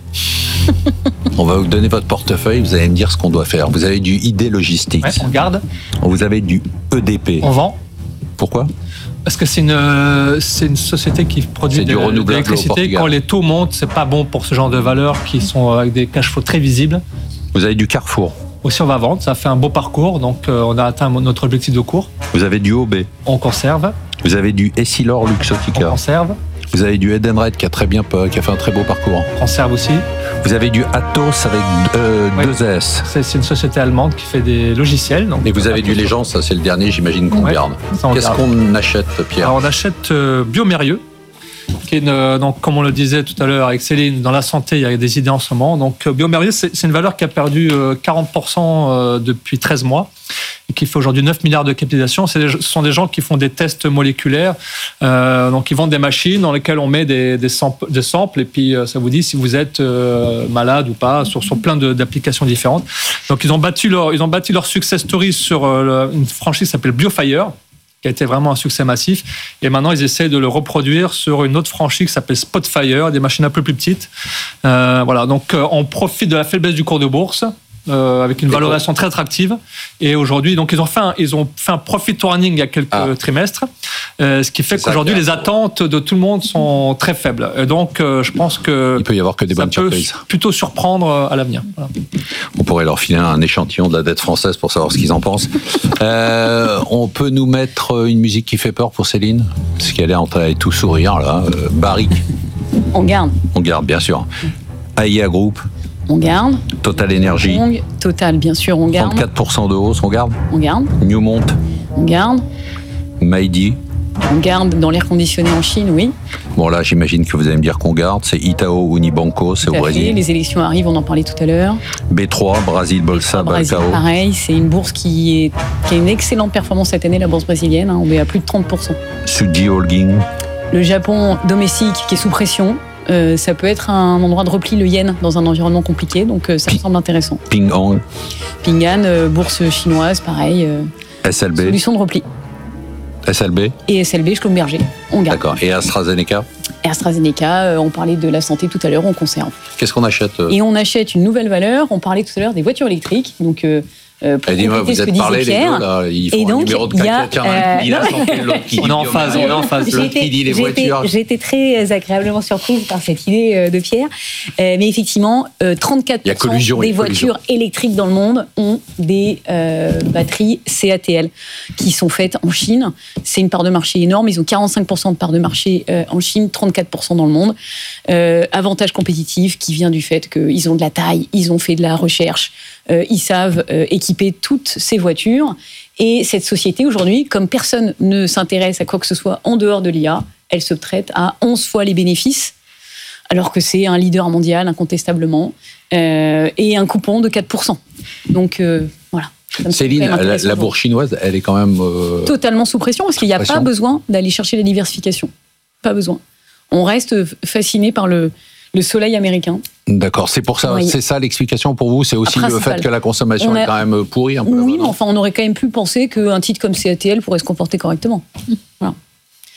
On va vous donner votre portefeuille, vous allez me dire ce qu'on doit faire. Vous avez du I D Logistics. Ouais, on garde. Vous avez du E D P. On vend. Pourquoi? Parce que c'est une, c'est une société qui produit c'est de, de l'électricité. Quand les taux montent, c'est pas bon pour ce genre de valeurs qui sont avec des cash flows très visibles. Vous avez du Carrefour. Aussi, on va vendre. Ça fait un beau parcours. Donc, euh, on a atteint notre objectif de cours. Vous avez du O B. On conserve. Vous avez du Essilor Luxottica. On conserve. Vous avez du Edenred qui a très bien, qui a fait un très beau parcours. On conserve aussi. Vous avez du Atos avec euh, oui. deux S. C'est, c'est une société allemande qui fait des logiciels. Donc et vous avez du Legend, ça c'est le dernier, j'imagine qu'on ouais, garde. Qu'est-ce garde. qu'on achète, Pierre? Alors, on achète euh, Biomérieux. Qui est une, donc, comme on le disait tout à l'heure avec Céline, dans la santé, il y a des idées en ce moment. Donc, Biomérieux, c'est, c'est une valeur qui a perdu quarante pour cent depuis treize mois et qui fait aujourd'hui neuf milliards de capitalisation. C'est des, ce sont des gens qui font des tests moléculaires. Euh, donc, ils vendent des machines dans lesquelles on met des, des, samples, des samples et puis ça vous dit si vous êtes euh, malade ou pas sur, sur plein de, d'applications différentes. Donc, ils ont battu leur, ils ont bâti leur success story sur euh, une franchise qui s'appelle Biofire, qui a été vraiment un succès massif. Et maintenant, ils essaient de le reproduire sur une autre franchise qui s'appelle Spotfire, des machines un peu plus petites. Euh, voilà, donc euh, on profite de la faiblesse du cours de bourse, euh, avec une valorisation très attractive. Et aujourd'hui, donc ils ont fait un, ils ont fait un profit warning il y a quelques ah. trimestres, euh, ce qui fait c'est qu'aujourd'hui, les attentes de tout le monde sont très faibles. Et donc, euh, je pense que il peut y avoir que des bonnes surprises. Ça peut plutôt surprendre à l'avenir. Voilà. On pourrait leur filer un échantillon de la dette française pour savoir ce qu'ils en pensent. euh, on peut nous mettre une musique qui fait peur pour Céline, parce qu'elle est en train de tout sourire là. Euh, Barrick. On garde. On garde, bien sûr. A I A Group. On garde. Total Énergie. Total, bien sûr, on garde. trente-quatre pour cent de hausse, on garde. On garde. Newmont. On garde. Maïdi. On garde dans l'air conditionné en Chine, oui. Bon là, j'imagine que vous allez me dire qu'on garde. C'est Itaú Unibanco, c'est au Brésil. Fait. Les élections arrivent, on en parlait tout à l'heure. B trois, Brasil Bolsa, Brésil, Balcao. Pareil, c'est une bourse qui, est, qui a une excellente performance cette année, la bourse brésilienne. Hein, on est à plus de trente pour cent. Suji Holding. Le Japon domestique qui est sous pression. Euh, ça peut être un endroit de repli, le yen, dans un environnement compliqué, donc euh, ça P- me semble intéressant. Ping An. Ping An, euh, bourse chinoise, pareil. Euh, S L B. Solution de repli. S L B. Et S L B, Schlumberger. On garde. D'accord. Et AstraZeneca. Et AstraZeneca, euh, on parlait de la santé tout à l'heure, on conserve. Qu'est-ce qu'on achète euh... Et on achète une nouvelle valeur. On parlait tout à l'heure des voitures électriques, donc. Euh, Euh, pour dis-moi, vous êtes parlé les deux, là, ils font et donc, un numéro de a, tiens, euh, qui dit la santé, l'autre qui dit on est en phase, on est en phase. L'autre qui dit les voitures. J'ai été très agréablement surprise par cette idée de Pierre. Euh, mais effectivement, euh, trente-quatre pour cent collusion, des voitures électriques dans le monde ont des euh, batteries C A T L qui sont faites en Chine. C'est une part de marché énorme. Ils ont quarante-cinq pour cent de part de marché euh, en Chine, trente-quatre pour cent dans le monde. Euh, avantage compétitif qui vient du fait qu'ils ont de la taille, ils ont fait de la recherche. Euh, ils savent euh, équiper toutes ces voitures. Et cette société, aujourd'hui, comme personne ne s'intéresse à quoi que ce soit en dehors de l'I A, elle se traite à onze fois les bénéfices, alors que c'est un leader mondial, incontestablement, euh, et un coupon de quatre pour cent. Donc, euh, voilà. Céline, la, la bourse chinoise, elle est quand même... Euh... totalement sous pression, parce qu'il n'y a pression. Pas besoin d'aller chercher la diversification. Pas besoin. On reste fasciné par le... le soleil américain. D'accord, c'est pour ça, oui. C'est ça l'explication pour vous, c'est aussi le fait que la consommation a... est quand même pourrie un peu. Oui, mais enfin, on aurait quand même pu penser qu'un titre comme C A T L pourrait se comporter correctement. Voilà.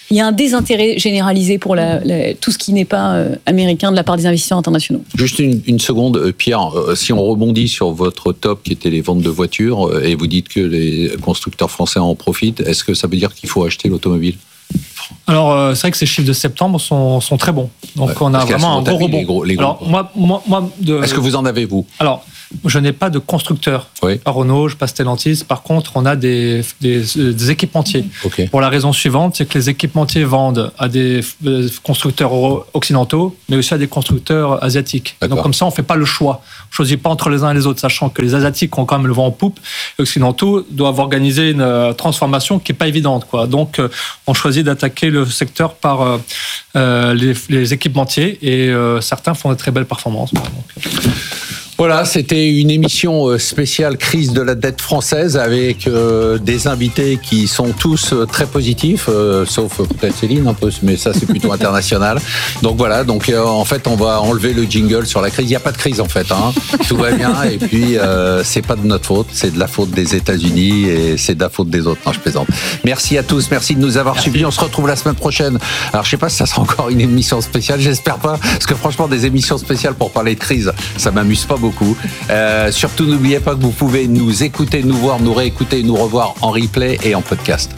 il y a un désintérêt généralisé pour la, la, tout ce qui n'est pas euh, américain de la part des investisseurs internationaux. Juste une, une seconde, Pierre, euh, si on rebondit sur votre top qui était les ventes de voitures, euh, et vous dites que les constructeurs français en profitent, est-ce que ça veut dire qu'il faut acheter l'automobile ? Alors, euh, c'est vrai que ces chiffres de septembre sont, sont très bons. Donc, ouais, on a vraiment un gros rebond. Les gros, les gros. Alors, moi, moi, moi de... Est-ce que vous en avez, vous ? Alors, je n'ai pas de constructeur. Oui. Pas Renault, je passe Stellantis. Par contre, on a des, des, des équipementiers. Okay. Pour la raison suivante, c'est que les équipementiers vendent à des constructeurs occidentaux, mais aussi à des constructeurs asiatiques. Donc, comme ça, on ne fait pas le choix. On ne choisit pas entre les uns et les autres, sachant que les asiatiques ont quand même le vent en poupe. Les occidentaux doivent organiser une transformation qui n'est pas évidente, quoi. Donc, on choisit d'attaquer le secteur par euh, les, les équipementiers et euh, certains font de très belles performances. Donc, Voilà, c'était une émission spéciale crise de la dette française avec euh, des invités qui sont tous très positifs, euh, sauf peut-être Céline un peu, mais ça c'est plutôt international. Donc voilà, donc euh, en fait on va enlever le jingle sur la crise. Il n'y a pas de crise en fait, hein. Tout va bien et puis euh, c'est pas de notre faute, c'est de la faute des États-Unis et c'est de la faute des autres. Non, je plaisante. Merci à tous, merci de nous avoir merci. suivis. On se retrouve la semaine prochaine. Alors je sais pas si ça sera encore une émission spéciale, j'espère pas, parce que franchement des émissions spéciales pour parler de crise, ça m'amuse pas beaucoup. Beaucoup. Euh, surtout, n'oubliez pas que vous pouvez nous écouter, nous voir, nous réécouter, nous revoir en replay et en podcast.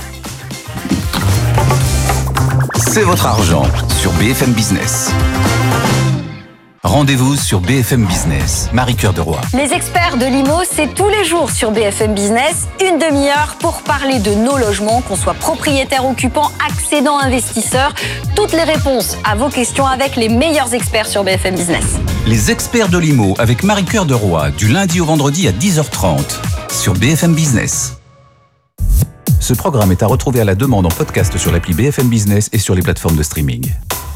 C'est votre argent sur B F M Business. Rendez-vous sur B F M Business. Marie-Cœur de Roy. Les experts de l'I M O, c'est tous les jours sur B F M Business. Une demi-heure pour parler de nos logements, qu'on soit propriétaire, occupant, accédant, investisseur. Toutes les réponses à vos questions avec les meilleurs experts sur B F M Business. Les experts de l'I M O avec Marie-Cœur de Roy, du lundi au vendredi à dix heures trente sur B F M Business. Ce programme est à retrouver à la demande en podcast sur l'appli B F M Business et sur les plateformes de streaming.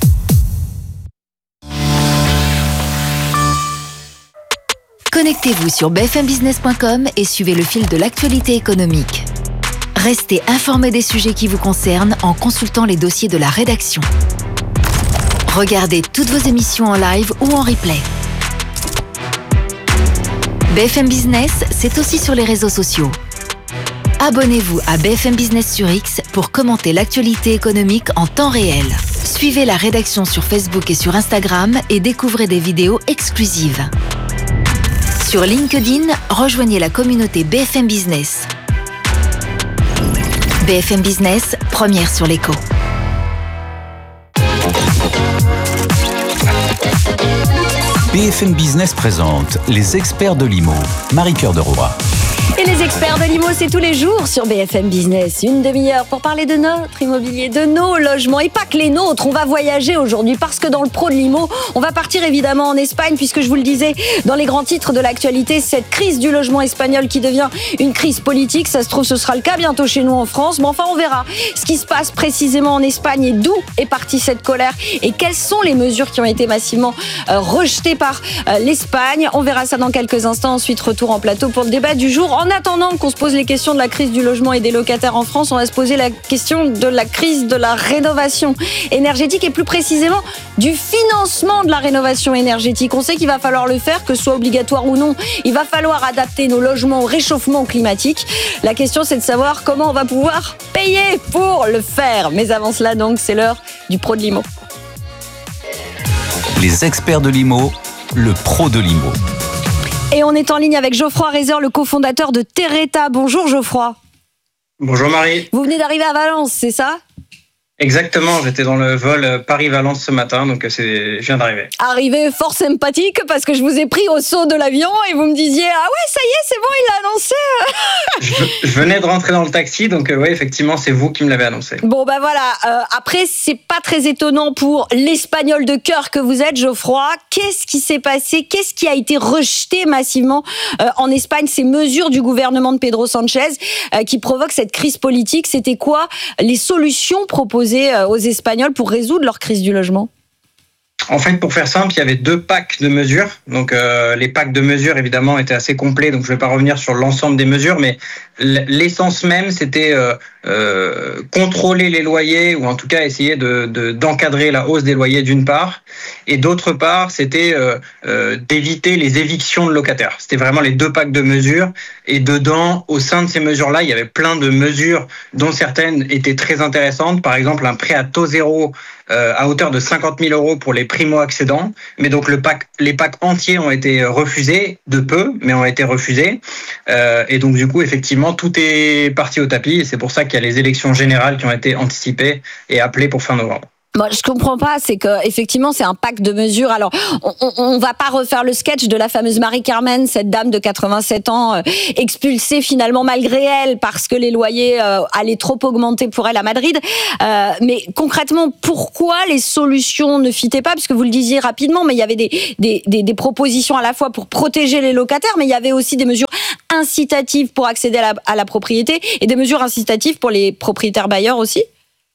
Connectez-vous sur b f m business point com et suivez le fil de l'actualité économique. Restez informés des sujets qui vous concernent en consultant les dossiers de la rédaction. Regardez toutes vos émissions en live ou en replay. B F M Business, c'est aussi sur les réseaux sociaux. Abonnez-vous à B F M Business sur X pour commenter l'actualité économique en temps réel. Suivez la rédaction sur Facebook et sur Instagram et découvrez des vidéos exclusives. Sur LinkedIn, rejoignez la communauté B F M Business. B F M Business, première sur l'écho. B F M Business présente les experts de l'I M O. Marie-Cœur de Roy. Et les experts de l'I M O, c'est tous les jours sur B F M Business. Une demi-heure pour parler de notre immobilier, de nos logements. Et pas que les nôtres, on va voyager aujourd'hui parce que dans le pro de l'I M O, on va partir évidemment en Espagne puisque je vous le disais dans les grands titres de l'actualité, cette crise du logement espagnol qui devient une crise politique. Ça se trouve, ce sera le cas bientôt chez nous en France. Mais enfin, on verra ce qui se passe précisément en Espagne et d'où est partie cette colère et quelles sont les mesures qui ont été massivement euh, rejetées par euh, l'Espagne. On verra ça dans quelques instants. Ensuite, retour en plateau pour le débat du jour. En attendant qu'on se pose les questions de la crise du logement et des locataires en France, on va se poser la question de la crise de la rénovation énergétique et plus précisément du financement de la rénovation énergétique. On sait qu'il va falloir le faire, que ce soit obligatoire ou non. Il va falloir adapter nos logements au réchauffement climatique. La question, c'est de savoir comment on va pouvoir payer pour le faire. Mais avant cela, donc, c'est l'heure du pro de l'I M O. Les experts de l'I M O, le pro de l'I M O. Et on est en ligne avec Geoffroy Reiser, le cofondateur de Terreta. Bonjour Geoffroy. Bonjour Marie. Vous venez d'arriver à Valence, c'est ça ? Exactement, j'étais dans le vol Paris-Valence ce matin, donc c'est... je viens d'arriver. Arrivé fort sympathique, parce que je vous ai pris au saut de l'avion et vous me disiez « Ah ouais, ça y est, c'est bon, il l'a annoncé !» je, je venais de rentrer dans le taxi, donc euh, oui, effectivement, c'est vous qui me l'avez annoncé. Bon, ben voilà, euh, après, c'est pas très étonnant pour l'espagnol de cœur que vous êtes, Geoffroy. Qu'est-ce qui s'est passé ? Qu'est-ce qui a été rejeté massivement euh, en Espagne ? Ces mesures du gouvernement de Pedro Sanchez euh, qui provoquent cette crise politique, c'était quoi les solutions proposées aux Espagnols pour résoudre leur crise du logement ? En fait, pour faire simple, il y avait deux packs de mesures. Donc, euh, les packs de mesures, évidemment, étaient assez complets. Donc, je ne vais pas revenir sur l'ensemble des mesures, mais l'essence même, c'était euh, euh, contrôler les loyers, ou en tout cas essayer de, de, d'encadrer la hausse des loyers d'une part. Et d'autre part, c'était euh, euh, d'éviter les évictions de locataires. C'était vraiment les deux packs de mesures. Et dedans, au sein de ces mesures-là, il y avait plein de mesures dont certaines étaient très intéressantes. Par exemple, un prêt à taux zéro euh, à hauteur de cinquante mille euros pour les primo-accédants. Mais donc, le pack, les packs entiers ont été refusés, de peu, mais ont été refusés. Euh, et donc, du coup, effectivement, tout est parti au tapis. Et c'est pour ça qu'il y a les élections générales qui ont été anticipées et appelées pour fin novembre. Moi, je comprends pas, c'est que effectivement, c'est un pack de mesures. Alors, on, on, on va pas refaire le sketch de la fameuse Marie-Carmen, cette dame de quatre-vingt-sept ans, euh, expulsée finalement malgré elle parce que les loyers euh, allaient trop augmenter pour elle à Madrid. Euh, mais concrètement, pourquoi les solutions ne fitaient pas? Puisque vous le disiez rapidement, mais il y avait des, des, des, des propositions à la fois pour protéger les locataires, mais il y avait aussi des mesures incitatives pour accéder à la, à la propriété et des mesures incitatives pour les propriétaires bailleurs aussi.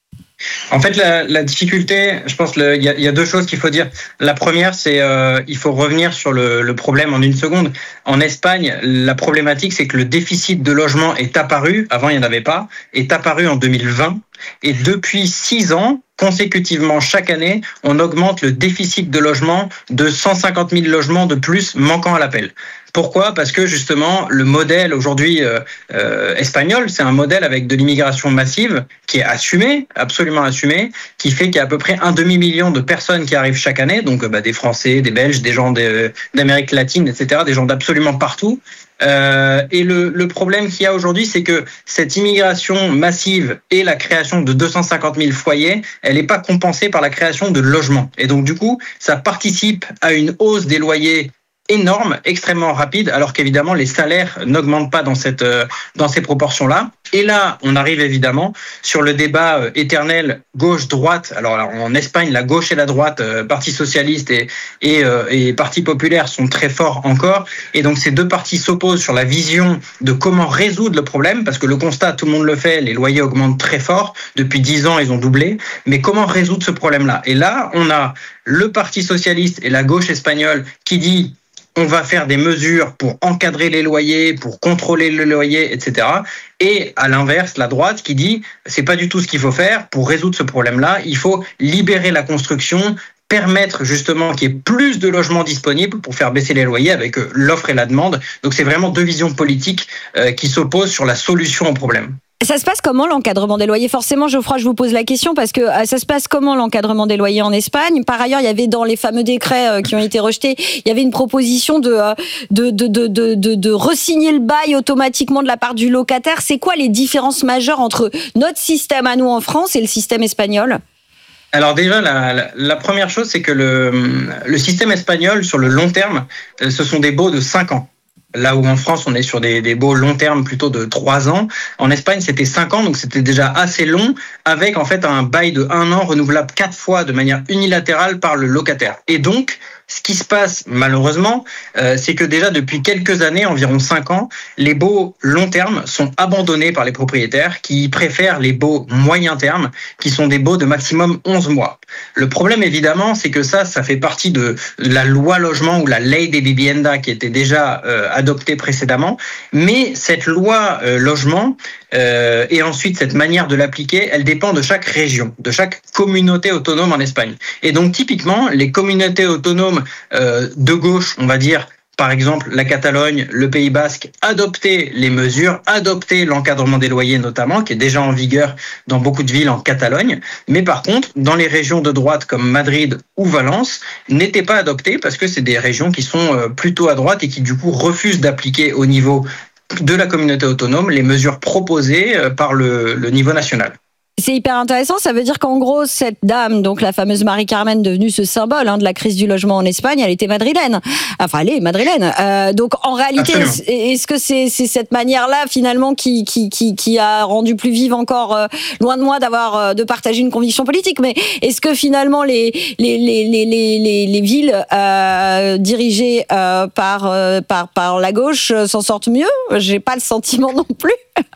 En fait, la, la difficulté, je pense qu'il y, y a deux choses qu'il faut dire. La première, c'est euh, il faut revenir sur le, le problème en une seconde. En Espagne, la problématique, c'est que le déficit de logement est apparu, avant il n'y en avait pas, est apparu en deux mille vingt. Et depuis six ans, consécutivement, chaque année, on augmente le déficit de logement de cent cinquante mille logements de plus manquant à l'appel. Pourquoi ? Parce que justement, le modèle aujourd'hui euh, euh, espagnol, c'est un modèle avec de l'immigration massive qui est assumé, absolument assumé, qui fait qu'il y a à peu près un demi-million de personnes qui arrivent chaque année, donc bah, des Français, des Belges, des gens de, d'Amérique latine, et cetera, des gens d'absolument partout. Euh, et le, le problème qu'il y a aujourd'hui, c'est que cette immigration massive et la création de deux cent cinquante mille foyers, elle n'est pas compensée par la création de logements. Et donc, du coup, ça participe à une hausse des loyers énorme, extrêmement rapide, alors qu'évidemment les salaires n'augmentent pas dans cette euh, dans ces proportions-là. Et là, on arrive évidemment sur le débat euh, éternel gauche-droite. Alors, alors en Espagne, la gauche et la droite, euh, Parti socialiste et et, euh, et Parti populaire sont très forts encore. Et donc ces deux partis s'opposent sur la vision de comment résoudre le problème, parce que le constat, tout le monde le fait, les loyers augmentent très fort. Depuis dix ans, ils ont doublé. Mais comment résoudre ce problème-là ? Et là, on a le Parti socialiste et la gauche espagnole qui dit on va faire des mesures pour encadrer les loyers, pour contrôler le loyer, et cetera. Et à l'inverse, la droite qui dit c'est pas du tout ce qu'il faut faire pour résoudre ce problème-là. Il faut libérer la construction, permettre justement qu'il y ait plus de logements disponibles pour faire baisser les loyers avec l'offre et la demande. Donc c'est vraiment deux visions politiques qui s'opposent sur la solution au problème. Ça se passe comment l'encadrement des loyers ? Forcément, Geoffroy, je vous pose la question parce que ça se passe comment l'encadrement des loyers en Espagne ? Par ailleurs, il y avait dans les fameux décrets qui ont été rejetés, il y avait une proposition de de de de de, de, de re-signer le bail automatiquement de la part du locataire. C'est quoi les différences majeures entre notre système à nous en France et le système espagnol ? Alors déjà, la, la, la première chose, c'est que le, le système espagnol, sur le long terme, ce sont des baux de cinq ans. Là où en France, on est sur des, des baux long terme plutôt de trois ans. En Espagne, c'était cinq ans, donc c'était déjà assez long, avec en fait un bail de un an renouvelable quatre fois de manière unilatérale par le locataire. Et donc, ce qui se passe malheureusement, euh, c'est que déjà depuis quelques années, environ cinq ans, les baux long terme sont abandonnés par les propriétaires qui préfèrent les baux moyen terme, qui sont des baux de maximum onze mois. Le problème évidemment, c'est que ça, ça fait partie de la loi logement ou la Ley de Vivienda qui était déjà euh, adoptée précédemment. Mais cette loi euh, logement euh, et ensuite cette manière de l'appliquer, elle dépend de chaque région, de chaque communauté autonome en Espagne. Et donc typiquement, les communautés autonomes euh, de gauche, on va dire, par exemple la Catalogne, le Pays Basque, adopter les mesures, adopter l'encadrement des loyers notamment, qui est déjà en vigueur dans beaucoup de villes en Catalogne. Mais par contre, dans les régions de droite comme Madrid ou Valence, n'étaient pas adoptées parce que c'est des régions qui sont plutôt à droite et qui du coup refusent d'appliquer au niveau de la communauté autonome les mesures proposées par le, le niveau national. C'est hyper intéressant, ça veut dire qu'en gros, cette dame, donc la fameuse Marie-Carmen, devenue ce symbole hein, de la crise du logement en Espagne, elle était madrilène. Enfin, elle est madrilène. Euh, donc, en réalité, est-ce, est-ce que c'est, c'est cette manière-là, finalement, qui, qui, qui, qui a rendu plus vive encore, euh, loin de moi d'avoir, euh, de partager une conviction politique, mais est-ce que finalement, les, les, les, les, les, les villes euh, dirigées euh, par, euh, par, par la gauche euh, s'en sortent mieux ? J'ai pas le sentiment non plus.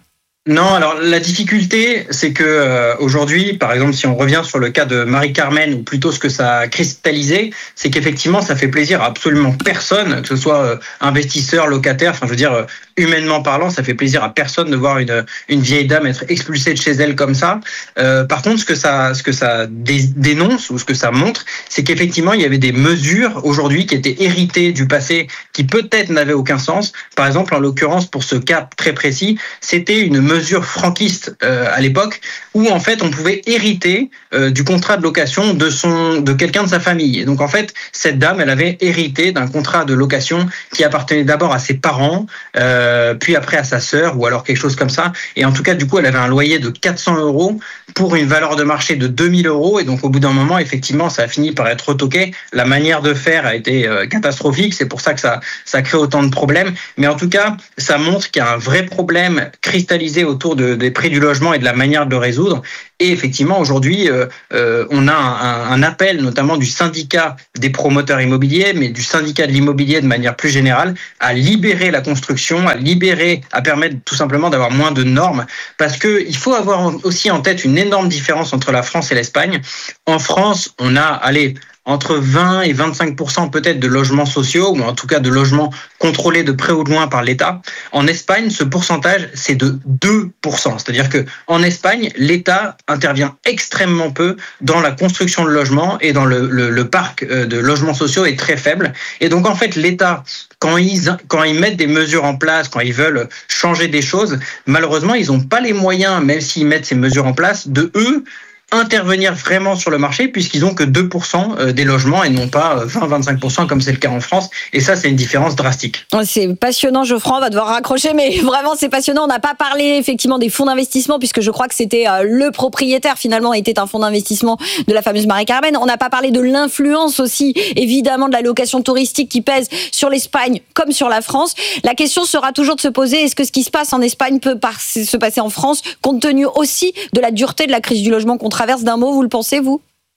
Non, alors la difficulté, c'est que euh, aujourd'hui, par exemple, si on revient sur le cas de Marie-Carmen, ou plutôt ce que ça a cristallisé, c'est qu'effectivement, ça fait plaisir à absolument personne, que ce soit euh, investisseur, locataire, enfin, je veux dire, euh, humainement parlant, ça fait plaisir à personne de voir une, une vieille dame être expulsée de chez elle comme ça. Euh, par contre, ce que ça, ce que ça dé- dénonce, ou ce que ça montre, c'est qu'effectivement, il y avait des mesures aujourd'hui qui étaient héritées du passé, qui peut-être n'avaient aucun sens. Par exemple, en l'occurrence, pour ce cas très précis, c'était une mesure franquiste euh, à l'époque où en fait on pouvait hériter euh, du contrat de location de son de quelqu'un de sa famille. Et donc en fait cette dame, elle avait hérité d'un contrat de location qui appartenait d'abord à ses parents, euh, puis après à sa sœur ou alors quelque chose comme ça. Et en tout cas du coup elle avait un loyer de quatre cents euros pour une valeur de marché de deux mille euros. Et donc au bout d'un moment effectivement ça a fini par être retoqué. La manière de faire a été euh, catastrophique. C'est pour ça que ça ça crée autant de problèmes. Mais en tout cas ça montre qu'il y a un vrai problème cristallisé autour de, des prix du logement et de la manière de le résoudre. Et effectivement, aujourd'hui, euh, euh, on a un, un appel, notamment du syndicat des promoteurs immobiliers, mais du syndicat de l'immobilier de manière plus générale, à libérer la construction, à libérer, à permettre tout simplement d'avoir moins de normes. Parce que il faut avoir aussi en tête une énorme différence entre la France et l'Espagne. En France, on a, allez, entre vingt et vingt-cinq pour cent peut-être de logements sociaux, ou en tout cas de logements contrôlés de près ou de loin par l'État. En Espagne, ce pourcentage, c'est de deux pour cent. C'est-à-dire que en Espagne, l'État intervient extrêmement peu dans la construction de logements et dans le, le, le parc de logements sociaux est très faible. Et donc, en fait, l'État, quand ils, quand ils mettent des mesures en place, quand ils veulent changer des choses, malheureusement, ils n'ont pas les moyens, même s'ils mettent ces mesures en place, de eux, intervenir vraiment sur le marché puisqu'ils ont que deux pour cent des logements et non pas vingt à vingt-cinq pour cent comme c'est le cas en France. Et ça, c'est une différence drastique. C'est passionnant, Geoffroy, on va devoir raccrocher, mais vraiment, c'est passionnant. On n'a pas parlé effectivement des fonds d'investissement puisque je crois que c'était le propriétaire finalement était un fonds d'investissement de la fameuse Marie-Carmen. On n'a pas parlé de l'influence aussi, évidemment, de la location touristique qui pèse sur l'Espagne comme sur la France. La question sera toujours de se poser, est-ce que ce qui se passe en Espagne peut se passer en France compte tenu aussi de la dureté de la crise du logement qu'on traverse? D'un mot, vous le pensez, vous ?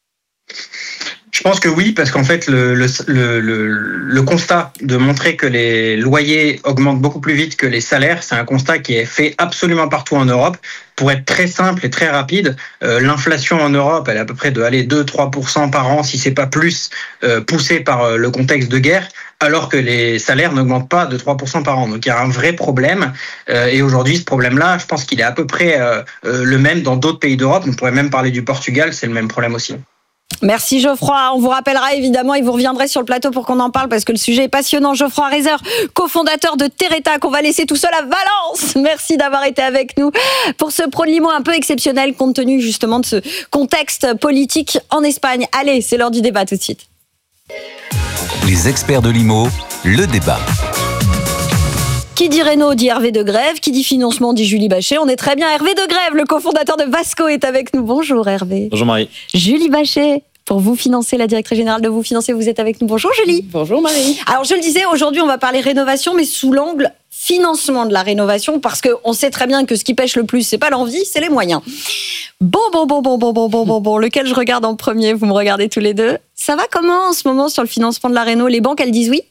Je pense que oui, parce qu'en fait, le, le, le, le constat de montrer que les loyers augmentent beaucoup plus vite que les salaires, c'est un constat qui est fait absolument partout en Europe. Pour être très simple et très rapide, euh, l'inflation en Europe, elle est à peu près de aller deux à trois pour cent par an, si c'est pas plus, euh, poussée par euh, le contexte de guerre, alors que les salaires n'augmentent pas de trois pour cent par an. Donc il y a un vrai problème. Euh, et aujourd'hui, ce problème-là, je pense qu'il est à peu près euh, euh, le même dans d'autres pays d'Europe. On pourrait même parler du Portugal, c'est le même problème aussi. Merci Geoffroy, on vous rappellera évidemment et vous reviendrez sur le plateau pour qu'on en parle parce que le sujet est passionnant. Geoffroy Reiser, cofondateur de Terreta, qu'on va laisser tout seul à Valence. Merci d'avoir été avec nous pour ce Pro de Limo un peu exceptionnel compte tenu justement de ce contexte politique en Espagne. Allez, c'est l'heure du débat tout de suite. Les experts de l'I M O, le débat. Qui dit Réno dit Hervé de Grève, qui dit financement dit Julie Bachet. On est très bien. Hervé de Grève, le cofondateur de Vasco, est avec nous. Bonjour Hervé. Bonjour Marie. Julie Bachet, pour Vous Financer, la directrice générale de Vous Financer, vous êtes avec nous. Bonjour Julie. Bonjour Marie. Alors je le disais, aujourd'hui on va parler rénovation, mais sous l'angle financement de la rénovation, parce qu'on sait très bien que ce qui pêche le plus, c'est pas l'envie, c'est les moyens. Bon, bon, bon, bon, bon, bon, bon, bon, bon, lequel je regarde en premier? Vous me regardez tous les deux. Ça va comment en ce moment sur le financement de la réno? Les banques, elles disent oui?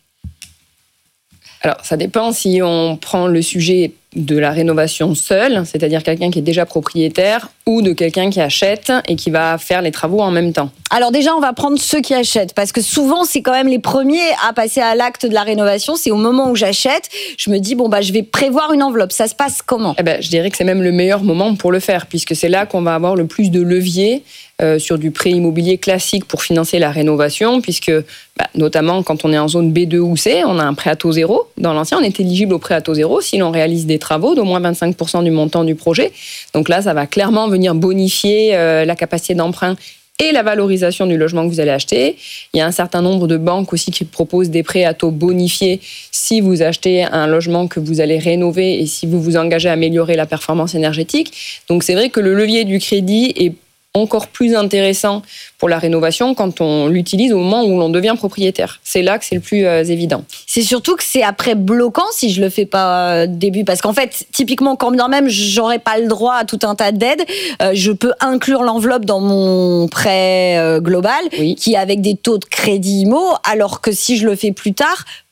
Alors, ça dépend si on prend le sujet de la rénovation seule, c'est-à-dire quelqu'un qui est déjà propriétaire, ou de quelqu'un qui achète et qui va faire les travaux en même temps. Alors déjà, on va prendre ceux qui achètent, parce que souvent, c'est quand même les premiers à passer à l'acte de la rénovation. C'est au moment où j'achète, je me dis, bon, bah, je vais prévoir une enveloppe. Ça se passe comment? Eh ben, je dirais que c'est même le meilleur moment pour le faire, puisque c'est là qu'on va avoir le plus de levier euh, sur du prêt immobilier classique pour financer la rénovation, puisque bah, notamment quand on est en zone B deux ou C, on a un prêt à taux zéro. Dans l'ancien, on est éligible au prêt à taux zéro si l'on réalise des travaux d'au moins vingt-cinq pour cent du montant du projet. Donc là, ça va clairement venir bonifier euh, la capacité d'emprunt et la valorisation du logement que vous allez acheter. Il y a un certain nombre de banques aussi qui proposent des prêts à taux bonifiés si vous achetez un logement que vous allez rénover et si vous vous engagez à améliorer la performance énergétique. Donc c'est vrai que le levier du crédit est encore plus intéressant pour la rénovation quand on l'utilise au moment où l'on devient propriétaire. C'est là que c'est le plus euh, évident. C'est surtout que c'est après bloquant si je le fais pas euh, début, parce qu'en fait, typiquement, quand bien même j'aurais pas le droit à tout un tas d'aides, euh, je peux inclure l'enveloppe dans mon prêt euh, global, oui, qui est avec des taux de crédit I M O, alors que si je le fais plus tard,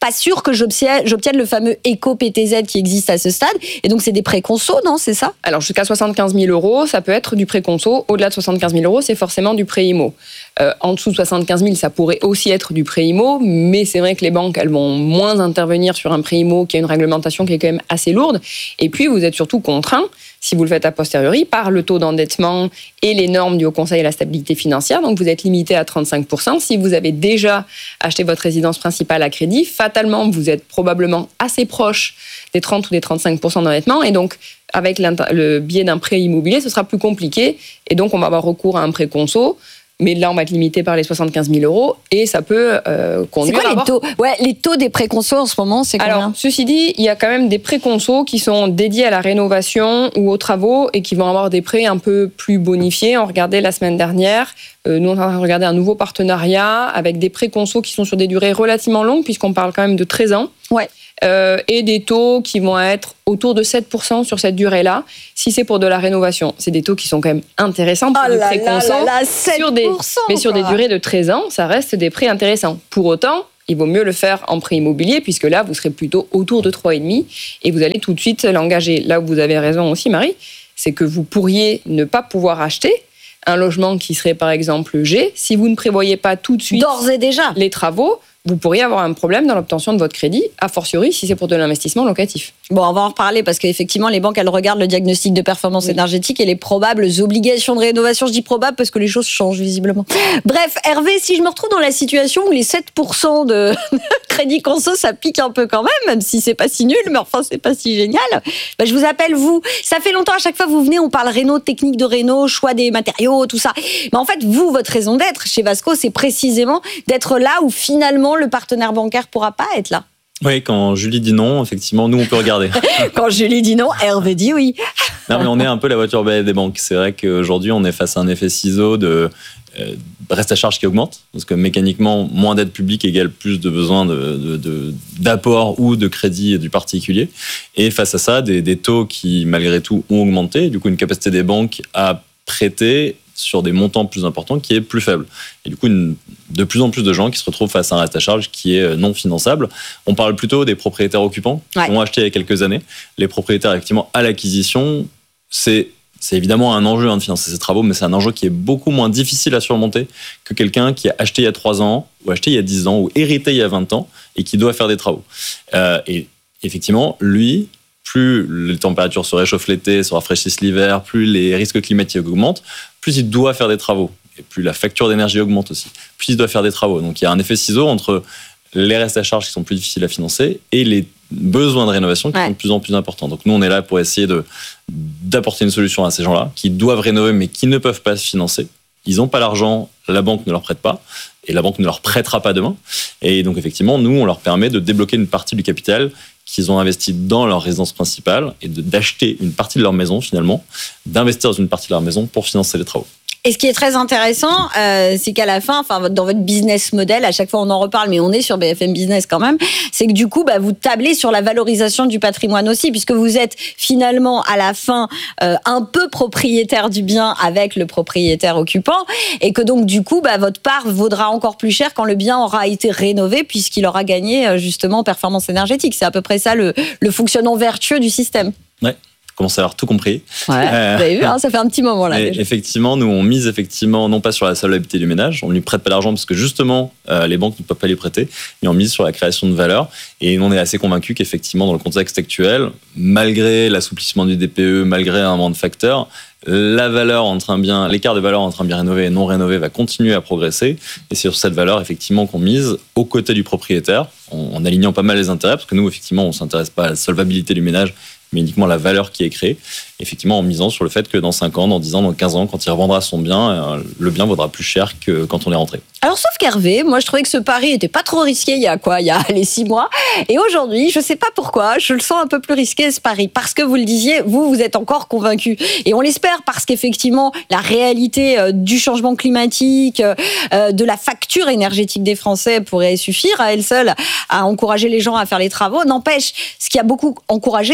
pas sûr que j'obtienne, j'obtienne le fameux éco-P T Z qui existe à ce stade. Et donc, c'est des prêts conso, non? C'est ça? Alors, jusqu'à soixante-quinze mille euros, ça peut être du prêt conso. Au-delà de soixante-quinze mille euros, c'est forcément du prêt IMO. Euh, en dessous de soixante-quinze mille, ça pourrait aussi être du prêt IMO, mais c'est vrai que les banques, elles vont moins intervenir sur un prêt IMO qui a une réglementation qui est quand même assez lourde. Et puis, vous êtes surtout contraint, si vous le faites a posteriori, par le taux d'endettement et les normes du Haut Conseil à la stabilité financière. Donc, vous êtes limité à trente-cinq pour cent. Si vous avez déjà acheté votre résidence principale à crédit, fatalement, vous êtes probablement assez proche des trente ou des trente-cinq pour cent d'endettement. Et donc, avec le biais d'un prêt immobilier, ce sera plus compliqué. Et donc, on va avoir recours à un prêt conso. Mais là, on va être limité par les soixante-quinze mille euros et ça peut euh, conduire c'est quoi, à les taux ouais, les taux des prêts conso en ce moment, c'est combien? Alors, ceci dit, il y a quand même des prêts conso qui sont dédiés à la rénovation ou aux travaux et qui vont avoir des prêts un peu plus bonifiés. On regardait la semaine dernière, euh, nous on est en train de regarder un nouveau partenariat avec des prêts conso qui sont sur des durées relativement longues puisqu'on parle quand même de treize ans. Ouais. Euh, et des taux qui vont être autour de sept pour cent sur cette durée-là. Si c'est pour de la rénovation, c'est des taux qui sont quand même intéressants pour oh des là prêts là conso. là là, sept pour cent, sur des, mais sur quoi. des durées de treize ans, ça reste des prêts intéressants. Pour autant, il vaut mieux le faire en prêt immobilier, puisque là, vous serez plutôt autour de trois virgule cinq et vous allez tout de suite l'engager. Là où vous avez raison aussi, Marie, c'est que vous pourriez ne pas pouvoir acheter un logement qui serait par exemple G. Si vous ne prévoyez pas tout de suite d'ores et déjà les travaux, vous pourriez avoir un problème dans l'obtention de votre crédit, a fortiori si c'est pour de l'investissement locatif. Bon, on va en reparler parce qu'effectivement, les banques, elles regardent le diagnostic de performance oui. énergétique et les probables obligations de rénovation. Je dis probable parce que les choses changent visiblement. Bref, Hervé, si je me retrouve dans la situation où les sept pour cent de crédit conso, ça pique un peu quand même, même si c'est pas si nul, mais enfin, c'est pas si génial. Bah, je vous appelle, vous. Ça fait longtemps, à chaque fois, vous venez, on parle réno, technique de réno, choix des matériaux, tout ça. Mais en fait, vous, votre raison d'être chez Vasco, c'est précisément d'être là où finalement le partenaire bancaire pourra pas être là. Oui, quand Julie dit non, effectivement, nous, on peut regarder. Quand Julie dit non, Hervé dit oui. Non, mais on est un peu la voiture balai des banques. C'est vrai qu'aujourd'hui, on est face à un effet ciseau de euh, reste à charge qui augmente, parce que mécaniquement, moins d'aide publique égale plus de besoins de, de, de, d'apport ou de crédit du particulier. Et face à ça, des, des taux qui, malgré tout, ont augmenté. Du coup, une capacité des banques à prêter sur des montants plus importants qui est plus faible. Et du coup, une, de plus en plus de gens qui se retrouvent face à un reste à charge qui est non finançable. On parle plutôt des propriétaires occupants qui ouais. ont acheté il y a quelques années. Les propriétaires, effectivement, à l'acquisition, c'est, c'est évidemment un enjeu hein, de financer ces travaux, mais c'est un enjeu qui est beaucoup moins difficile à surmonter que quelqu'un qui a acheté il y a trois ans, ou acheté il y a dix ans, ou hérité il y a vingt ans, et qui doit faire des travaux. Euh, et effectivement, lui... plus les températures se réchauffent l'été, se rafraîchissent l'hiver, plus les risques climatiques augmentent, plus il doit faire des travaux. Et plus la facture d'énergie augmente aussi. Plus il doit faire des travaux. Donc il y a un effet ciseau entre les restes à charge qui sont plus difficiles à financer et les besoins de rénovation qui ouais. sont de plus en plus importants. Donc nous, on est là pour essayer de, d'apporter une solution à ces gens-là qui doivent rénover mais qui ne peuvent pas se financer. Ils n'ont pas l'argent, la banque ne leur prête pas et la banque ne leur prêtera pas demain. Et donc effectivement, nous, on leur permet de débloquer une partie du capital qu'ils ont investi dans leur résidence principale et de, d'acheter une partie de leur maison finalement, d'investir dans une partie de leur maison pour financer les travaux. Et ce qui est très intéressant, euh, c'est qu'à la fin, enfin, dans votre business model, à chaque fois on en reparle, mais on est sur B F M Business quand même, c'est que du coup, bah, vous tablez sur la valorisation du patrimoine aussi, puisque vous êtes finalement à la fin euh, un peu propriétaire du bien avec le propriétaire occupant, et que donc du coup, bah, votre part vaudra encore plus cher quand le bien aura été rénové, puisqu'il aura gagné justement en performance énergétique. C'est à peu près ça le, le fonctionnement vertueux du système. Ouais. Commence à avoir tout compris. Ouais, euh, vous avez vu, hein, ça fait un petit moment là. Déjà. Effectivement, nous on mise effectivement non pas sur la solvabilité du ménage, on ne lui prête pas l'argent parce que justement euh, les banques ne peuvent pas lui prêter, mais on mise sur la création de valeur. Et on est assez convaincus qu'effectivement dans le contexte actuel, malgré l'assouplissement du D P E, malgré un moment de facteurs, la valeur entre un bien, l'écart de valeur entre un bien rénové et non rénové va continuer à progresser. Et c'est sur cette valeur effectivement qu'on mise aux côtés du propriétaire, en, en alignant pas mal les intérêts, parce que nous effectivement on s'intéresse pas à la solvabilité du ménage, mais uniquement la valeur qui est créée, effectivement en misant sur le fait que dans cinq ans, dans dix ans, dans quinze ans, quand il revendra son bien, le bien vaudra plus cher que quand on est rentré. Alors sauf qu'Hervé, moi je trouvais que ce pari était pas trop risqué il y a quoi, il y a les six mois, et aujourd'hui, je sais pas pourquoi, je le sens un peu plus risqué ce pari, parce que vous le disiez, vous, vous êtes encore convaincus, et on l'espère parce qu'effectivement, la réalité euh, du changement climatique, euh, de la facture énergétique des Français pourrait suffire à elle seule à encourager les gens à faire les travaux. N'empêche, ce qui a beaucoup encouragé, c'était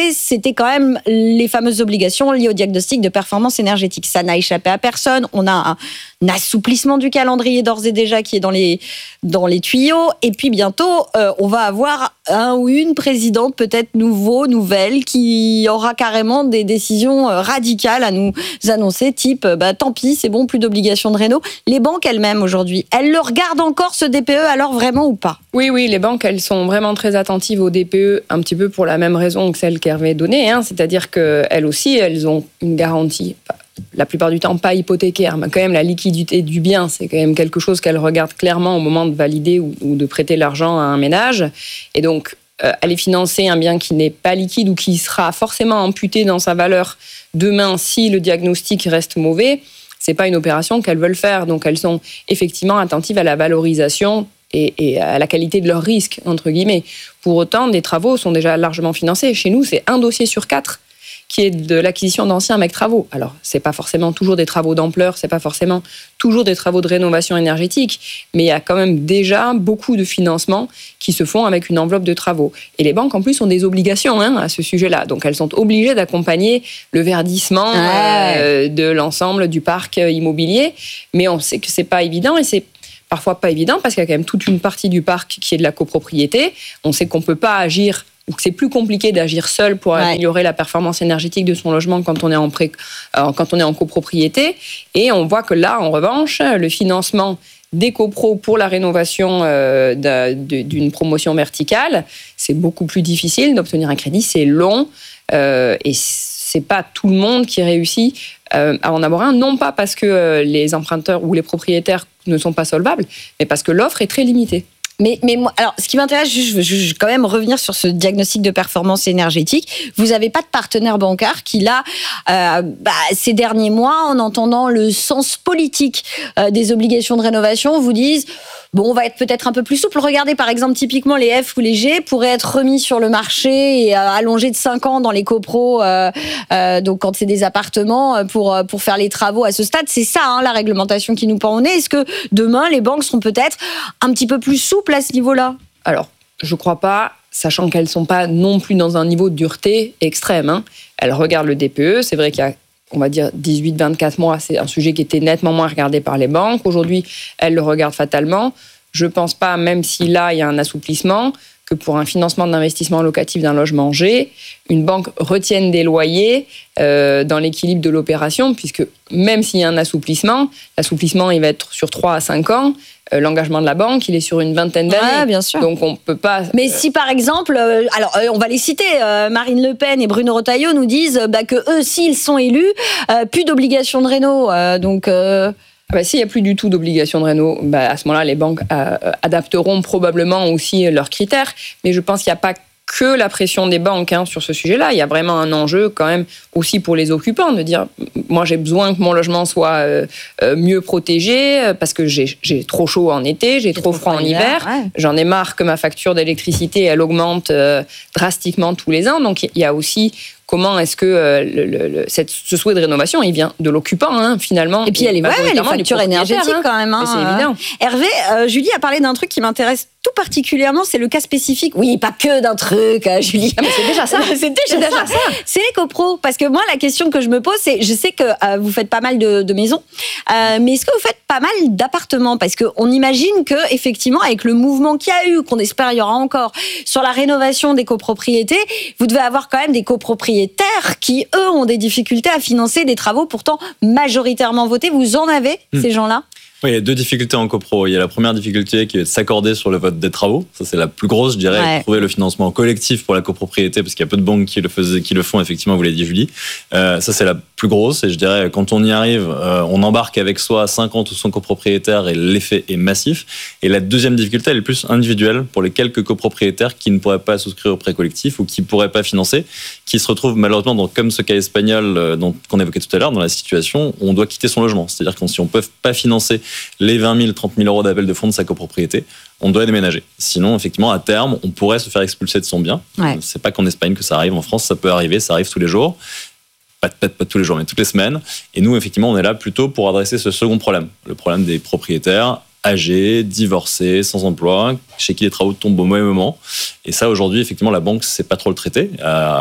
c'était quand même les fameuses obligations liées au diagnostic de performance énergétique. Ça n'a échappé à personne. On a un, un assouplissement du calendrier d'ores et déjà qui est dans les, dans les tuyaux. Et puis bientôt, euh, on va avoir un ou une présidente peut-être nouveau, nouvelle, qui aura carrément des décisions radicales à nous annoncer, type bah, tant pis, c'est bon, plus d'obligations de réno. Les banques elles-mêmes aujourd'hui, elles le regardent encore ce D P E alors vraiment ou pas ? Oui, oui, les banques, elles sont vraiment très attentives au D P E, un petit peu pour la même raison que celle qu'Hervé donnait, hein, c'est-à-dire qu'elles aussi, elles ont une garantie, la plupart du temps pas hypothécaire, mais quand même la liquidité du bien, c'est quand même quelque chose qu'elles regardent clairement au moment de valider ou, ou de prêter l'argent à un ménage. Et donc, euh, aller financer un bien qui n'est pas liquide ou qui sera forcément amputé dans sa valeur demain si le diagnostic reste mauvais, c'est pas une opération qu'elles veulent faire. Donc, elles sont effectivement attentives à la valorisation et, et à la qualité de leur risque, entre guillemets. Pour autant, des travaux sont déjà largement financés. Chez nous, c'est un dossier sur quatre qui est de l'acquisition d'anciens mecs travaux. Alors, c'est pas forcément toujours des travaux d'ampleur, c'est pas forcément toujours des travaux de rénovation énergétique, mais il y a quand même déjà beaucoup de financements qui se font avec une enveloppe de travaux. Et les banques, en plus, ont des obligations hein, à ce sujet-là. Donc, elles sont obligées d'accompagner le verdissement ah ouais. euh, de l'ensemble du parc immobilier. Mais on sait que c'est pas évident et c'est parfois pas évident parce qu'il y a quand même toute une partie du parc qui est de la copropriété. On sait qu'on peut pas agir ou que c'est plus compliqué d'agir seul pour ouais. améliorer la performance énergétique de son logement quand on est en pré, euh, quand on est en copropriété. Et on voit que là, en revanche, le financement des copros pour la rénovation euh, d'une promotion verticale, c'est beaucoup plus difficile d'obtenir un crédit, c'est long euh, et c'est pas tout le monde qui réussit euh, à en avoir un, non pas parce que euh, les emprunteurs ou les propriétaires ne sont pas solvables, mais parce que l'offre est très limitée. Mais, mais moi, alors, ce qui m'intéresse, je veux, je veux quand même revenir sur ce diagnostic de performance énergétique. Vous n'avez pas de partenaire bancaire qui, là, euh, bah, ces derniers mois, en entendant le sens politique euh, des obligations de rénovation, vous disent bon, on va être peut-être un peu plus souple. Regardez, par exemple, typiquement, les F ou les G pourraient être remis sur le marché et euh, allongés de cinq ans dans les copros, euh, euh, donc quand c'est des appartements, pour, pour faire les travaux à ce stade. C'est ça, hein, la réglementation qui nous pend au nez. Est-ce que demain, les banques seront peut-être un petit peu plus souples à ce niveau-là ? Alors, je ne crois pas, sachant qu'elles ne sont pas non plus dans un niveau de dureté extrême. Hein. Elles regardent le D P E. C'est vrai qu'il y a, on va dire, dix-huit à vingt-quatre mois, c'est un sujet qui était nettement moins regardé par les banques. Aujourd'hui, elles le regardent fatalement. Je ne pense pas, même si là, il y a un assouplissement, que pour un financement d'investissement locatif d'un logement G, une banque retienne des loyers euh, dans l'équilibre de l'opération, puisque même s'il y a un assouplissement, l'assouplissement, il va être sur trois à cinq ans. Euh, l'engagement de la banque, il est sur une vingtaine d'années. Ouais, bien sûr. Donc on peut pas. Mais si par exemple, euh, alors euh, on va les citer, euh, Marine Le Pen et Bruno Retailleau nous disent bah, que eux, s'ils sont élus, euh, plus d'obligation de réno. Euh, donc. Euh... Ah bah, s'il n'y a plus du tout d'obligation de réno, bah, à ce moment-là, les banques euh, adapteront probablement aussi leurs critères. Mais je pense qu'il n'y a pas que la pression des banques hein, sur ce sujet-là. Il y a vraiment un enjeu quand même aussi pour les occupants de dire moi j'ai besoin que mon logement soit euh, euh, mieux protégé parce que j'ai, j'ai trop chaud en été, j'ai trop, trop froid en hiver. Ouais. J'en ai marre que ma facture d'électricité elle augmente euh, drastiquement tous les ans. Donc il y a aussi comment est-ce que euh, le, le, le, cette, ce souhait de rénovation, il vient de l'occupant, hein, finalement. Et puis, il y a les, ouais, les factures énergétiques, hein. quand même. Hein. C'est évident. Hervé, euh, Julie a parlé d'un truc qui m'intéresse tout particulièrement, c'est le cas spécifique. Oui, pas que d'un truc, hein, Julie. Ah, mais c'est déjà ça. c'est déjà, c'est déjà ça. ça. C'est les copros. Parce que moi, la question que je me pose, c'est, je sais que euh, vous faites pas mal de, de maisons, euh, mais est-ce que vous faites pas mal d'appartements ? Parce qu'on imagine que, effectivement, avec le mouvement qu'il y a eu, qu'on espère il y aura encore, sur la rénovation des copropriétés, vous devez avoir quand même des copropriétés qui, eux, ont des difficultés à financer des travaux pourtant majoritairement votés. Vous en avez, mmh. ces gens-là ? Oui, il y a deux difficultés en copro. Il y a la première difficulté qui est de s'accorder sur le vote des travaux. Ça, c'est la plus grosse, je dirais, ouais. trouver le financement collectif pour la copropriété, parce qu'il y a peu de banques qui le, faisaient, qui le font, effectivement, vous l'avez dit, Julie. Euh, ça, c'est la plus grosse. Et je dirais, quand on y arrive, euh, on embarque avec soi cinquante ou cent copropriétaires et l'effet est massif. Et la deuxième difficulté, elle est plus individuelle pour les quelques copropriétaires qui ne pourraient pas souscrire au prêt collectif ou qui ne pourraient pas financer, qui se retrouvent malheureusement, dans, comme ce cas espagnol euh, dont, qu'on évoquait tout à l'heure, dans la situation où on doit quitter son logement. C'est-à-dire que si on ne peut pas financer les vingt mille, trente mille euros d'appel de fonds de sa copropriété, on doit déménager. Sinon, effectivement, à terme, on pourrait se faire expulser de son bien. Ouais. C'est pas qu'en Espagne que ça arrive. En France, ça peut arriver. Ça arrive tous les jours. Pas, pas, pas tous les jours, mais toutes les semaines. Et nous, effectivement, on est là plutôt pour adresser ce second problème. Le problème des propriétaires âgés, divorcés, sans emploi, chez qui les travaux tombent au mauvais moment. Et ça, aujourd'hui, effectivement, la banque ne sait pas trop le traiter,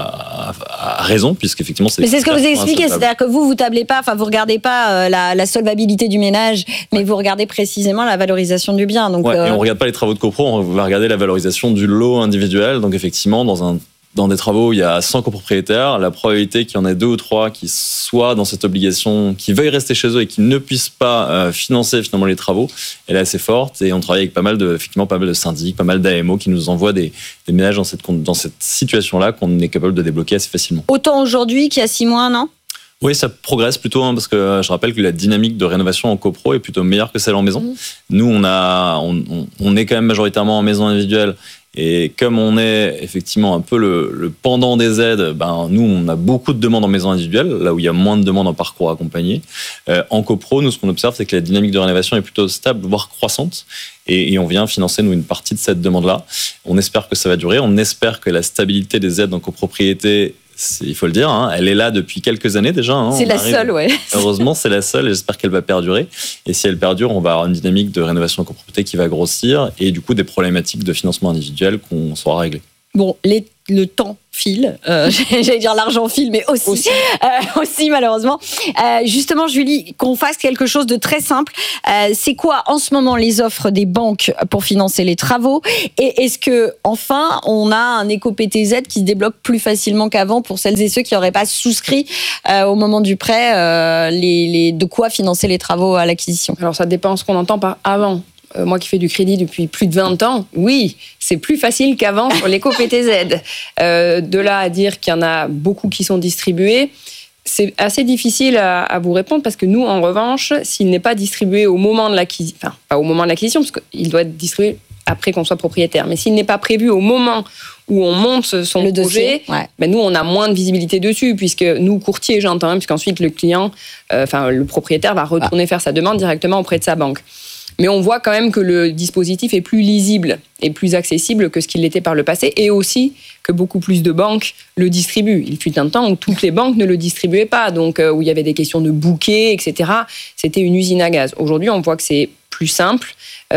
à, à, à raison, puisqu'effectivement, c'est... Mais c'est ce que vous expliquez, c'est-à-dire que vous, vous tablez pas, enfin, vous regardez pas euh, la, la solvabilité du ménage, mais ouais. vous regardez précisément la valorisation du bien. Donc, ouais, euh... et on ne regarde pas les travaux de copro, on va regarder la valorisation du lot individuel. Donc, effectivement, dans un Dans des travaux où il y a cent copropriétaires, la probabilité qu'il y en ait deux ou trois qui soient dans cette obligation, qui veuillent rester chez eux et qui ne puissent pas euh, financer finalement les travaux, elle est assez forte. Et on travaille avec pas mal de, effectivement, pas mal de syndics, pas mal d'A M O qui nous envoient des, des ménages dans cette, dans cette situation-là qu'on est capable de débloquer assez facilement. Autant aujourd'hui qu'il y a six mois, non ? Oui, ça progresse plutôt, hein, parce que je rappelle que la dynamique de rénovation en copro est plutôt meilleure que celle en maison. Mmh. Nous, on, a, on, on, on est quand même majoritairement en maison individuelle. Et comme on est effectivement un peu le, le pendant des aides, ben nous, on a beaucoup de demandes en maison individuelle, là où il y a moins de demandes en parcours accompagné. Euh, en copro, nous, ce qu'on observe, c'est que la dynamique de rénovation est plutôt stable, voire croissante. Et, et on vient financer, nous, une partie de cette demande-là. On espère que ça va durer. On espère que la stabilité des aides en copropriété, il faut le dire, hein, elle est là depuis quelques années déjà. Hein, c'est la arrive, seule, ouais. Heureusement, c'est la seule et j'espère qu'elle va perdurer. Et si elle perdure, on va avoir une dynamique de rénovation en copropriété qui va grossir et du coup des problématiques de financement individuel qu'on saura régler. Bon, les, le temps file, euh, j'allais dire l'argent file, mais aussi, aussi, euh, aussi malheureusement. Euh, justement, Julie, qu'on fasse quelque chose de très simple. Euh, c'est quoi en ce moment les offres des banques pour financer les travaux ? Et est-ce que enfin on a un éco-P T Z qui se débloque plus facilement qu'avant pour celles et ceux qui n'auraient pas souscrit euh, au moment du prêt euh, les, les, de quoi financer les travaux à l'acquisition ? Alors ça dépend ce qu'on entend par avant. Euh, moi qui fais du crédit depuis plus de vingt ans, oui, c'est plus facile qu'avant sur l'éco-P T Z. Euh, de là à dire qu'il y en a beaucoup qui sont distribués, c'est assez difficile à, à vous répondre parce que nous, en revanche, s'il n'est pas distribué au moment de l'acquisition, enfin, pas au moment de l'acquisition, parce qu'il doit être distribué après qu'on soit propriétaire, mais s'il n'est pas prévu au moment où on monte son le projet, dossier, ouais. ben nous, on a moins de visibilité dessus, puisque nous, courtiers, j'entends, hein, puisqu'ensuite le client, euh, enfin, le propriétaire va retourner ah. faire sa demande directement auprès de sa banque. Mais on voit quand même que le dispositif est plus lisible et plus accessible que ce qu'il l'était par le passé, et aussi que beaucoup plus de banques le distribuent. Il fut un temps où toutes les banques ne le distribuaient pas, donc euh, où il y avait des questions de bouquets, et cetera. C'était une usine à gaz. Aujourd'hui, on voit que c'est plus simple.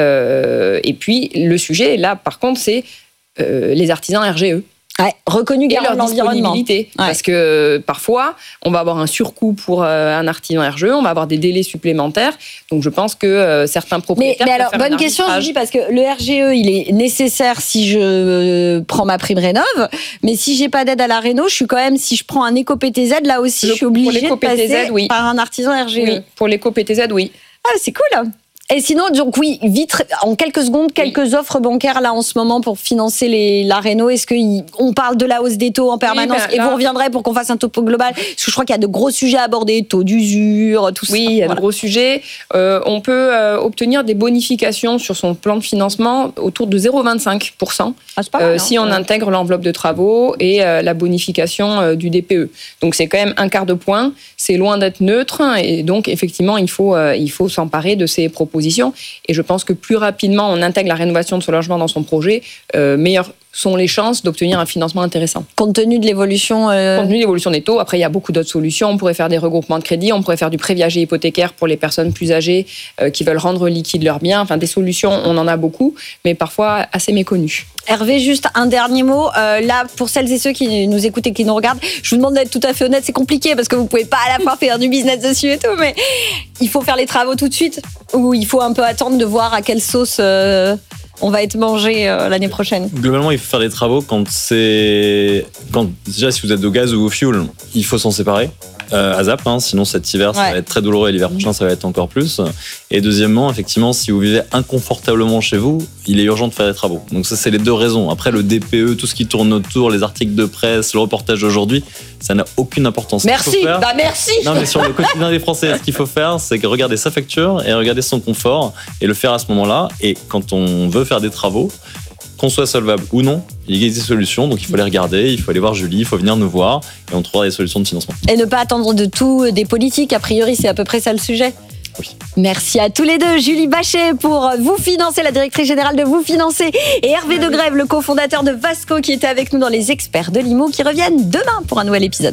Euh, et puis, le sujet, là, par contre, c'est euh, les artisans R G E. Ouais, reconnu garant de l'environnement. Ouais. Parce que parfois, on va avoir un surcoût pour euh, un artisan R G E, on va avoir des délais supplémentaires. Donc, je pense que euh, certains propriétaires. Mais, mais alors, bonne question, je dis, parce que le R G E, il est nécessaire si je euh, prends ma prime rénov. Mais si j'ai pas d'aide à la réno, je suis quand même, si je prends un éco-P T Z, là aussi, le, je suis obligée de passer oui. par un artisan R G E. Oui, pour l'éco-P T Z, oui. Ah, c'est cool. Et sinon, donc oui, vite, en quelques secondes, quelques oui. offres bancaires là en ce moment pour financer les, la réno. Est-ce qu'on parle de la hausse des taux en permanence oui, ben, là... et vous reviendrez pour qu'on fasse un topo global? Parce que je crois qu'il y a de gros sujets à aborder, taux d'usure, tout oui, ça. Oui, il y a voilà. de gros sujets. Euh, on peut euh, obtenir des bonifications sur son plan de financement autour de zéro virgule vingt-cinq pour cent ah, pas mal, euh, si on ouais. intègre l'enveloppe de travaux et euh, la bonification euh, du D P E. Donc c'est quand même un quart de point. C'est loin d'être neutre et donc effectivement il faut euh, il faut s'emparer de ces propositions. Et je pense que plus rapidement on intègre la rénovation de son logement dans son projet, euh, meilleures sont les chances d'obtenir un financement intéressant. Compte tenu de l'évolution euh... Compte tenu de l'évolution des taux, après il y a beaucoup d'autres solutions. On pourrait faire des regroupements de crédit, on pourrait faire du prêt viager hypothécaire pour les personnes plus âgées euh, qui veulent rendre liquide leurs biens. Enfin, des solutions, on en a beaucoup, mais parfois assez méconnues. Hervé, juste un dernier mot. Euh, là, pour celles et ceux qui nous écoutent et qui nous regardent, je vous demande d'être tout à fait honnête. C'est compliqué parce que vous pouvez pas à la fois faire du business dessus et tout, mais il faut faire les travaux tout de suite ou il faut un peu attendre de voir à quelle sauce euh, on va être mangé euh, l'année prochaine. Globalement, il faut faire des travaux quand c'est... Quand, déjà, si vous êtes au gaz ou au fuel, il faut s'en séparer. Euh, à zap, hein, sinon cet hiver ça ouais. va être très douloureux et l'hiver prochain ça va être encore plus. Et deuxièmement, effectivement, si vous vivez inconfortablement chez vous, il est urgent de faire des travaux. Donc ça c'est les deux raisons. Après le D P E, tout ce qui tourne autour, les articles de presse, le reportage d'aujourd'hui, ça n'a aucune importance. Merci, faire, bah merci. Non mais sur le quotidien des Français, ce qu'il faut faire, c'est regarder sa facture et regarder son confort et le faire à ce moment-là. Et quand on veut faire des travaux, qu'on soit solvable ou non, il existe des solutions, donc il faut les regarder, il faut aller voir Julie, il faut venir nous voir et on trouvera des solutions de financement. Et ne pas attendre de tout des politiques, a priori c'est à peu près ça le sujet. Oui. Merci à tous les deux, Julie Bachet pour Vous Financer, la directrice générale de Vous Financer, et Hervé oui. Degrève, le cofondateur de Vasco, qui était avec nous dans Les Experts de l'I M O, qui reviennent demain pour un nouvel épisode.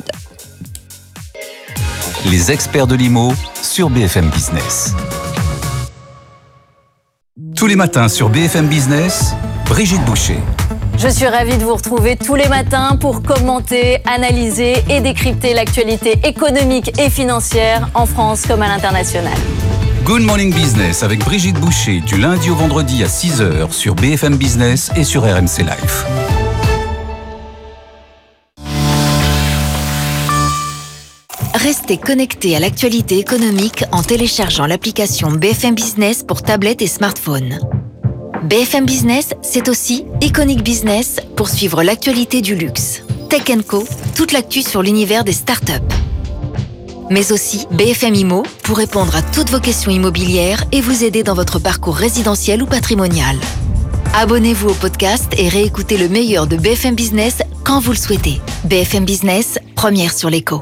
Les Experts de l'I M O sur B F M Business. Tous les matins sur B F M Business, Brigitte Boucher. Je suis ravie de vous retrouver tous les matins pour commenter, analyser et décrypter l'actualité économique et financière en France comme à l'international. Good Morning Business avec Brigitte Boucher du lundi au vendredi à six heures sur B F M Business et sur R M C Live. Restez connectés à l'actualité économique en téléchargeant l'application B F M Business pour tablette et smartphone. B F M Business, c'est aussi Iconic Business pour suivre l'actualité du luxe. Tech and Co, toute l'actu sur l'univers des startups. Mais aussi B F M Immo pour répondre à toutes vos questions immobilières et vous aider dans votre parcours résidentiel ou patrimonial. Abonnez-vous au podcast et réécoutez le meilleur de B F M Business quand vous le souhaitez. B F M Business, première sur l'écho.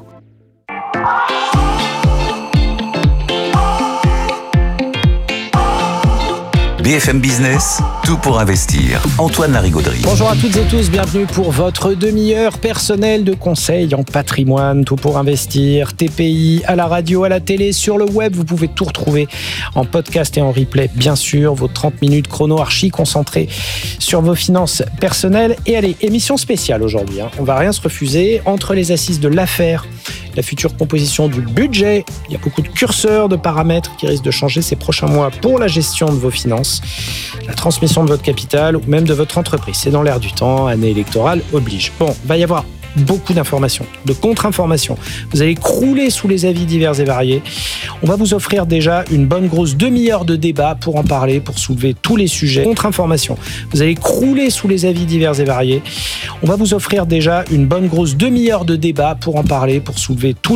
B F M Business, tout pour investir. Antoine Larigauderie. Bonjour à toutes et tous, bienvenue pour votre demi-heure personnelle de conseils en patrimoine, tout pour investir. T P I, à la radio, à la télé, sur le web, vous pouvez tout retrouver en podcast et en replay, bien sûr. Vos trente minutes chrono archi concentrées sur vos finances personnelles. Et allez, émission spéciale aujourd'hui, hein. On va rien se refuser. Entre les assises de l'affaire, la future composition du budget, il y a beaucoup de curseurs, de paramètres qui risquent de changer ces prochains mois pour la gestion de vos finances, la transmission de votre capital ou même de votre entreprise. C'est dans l'air du temps, année électorale oblige. Bon, il va y avoir beaucoup d'informations, de contre-informations. Vous allez crouler sous les avis divers et variés. On va vous offrir déjà une bonne grosse demi-heure de débat pour en parler, pour soulever tous les sujets. Contre-informations. Vous allez crouler sous les avis divers et variés. On va vous offrir déjà une bonne grosse demi-heure de débat pour en parler, pour soulever tous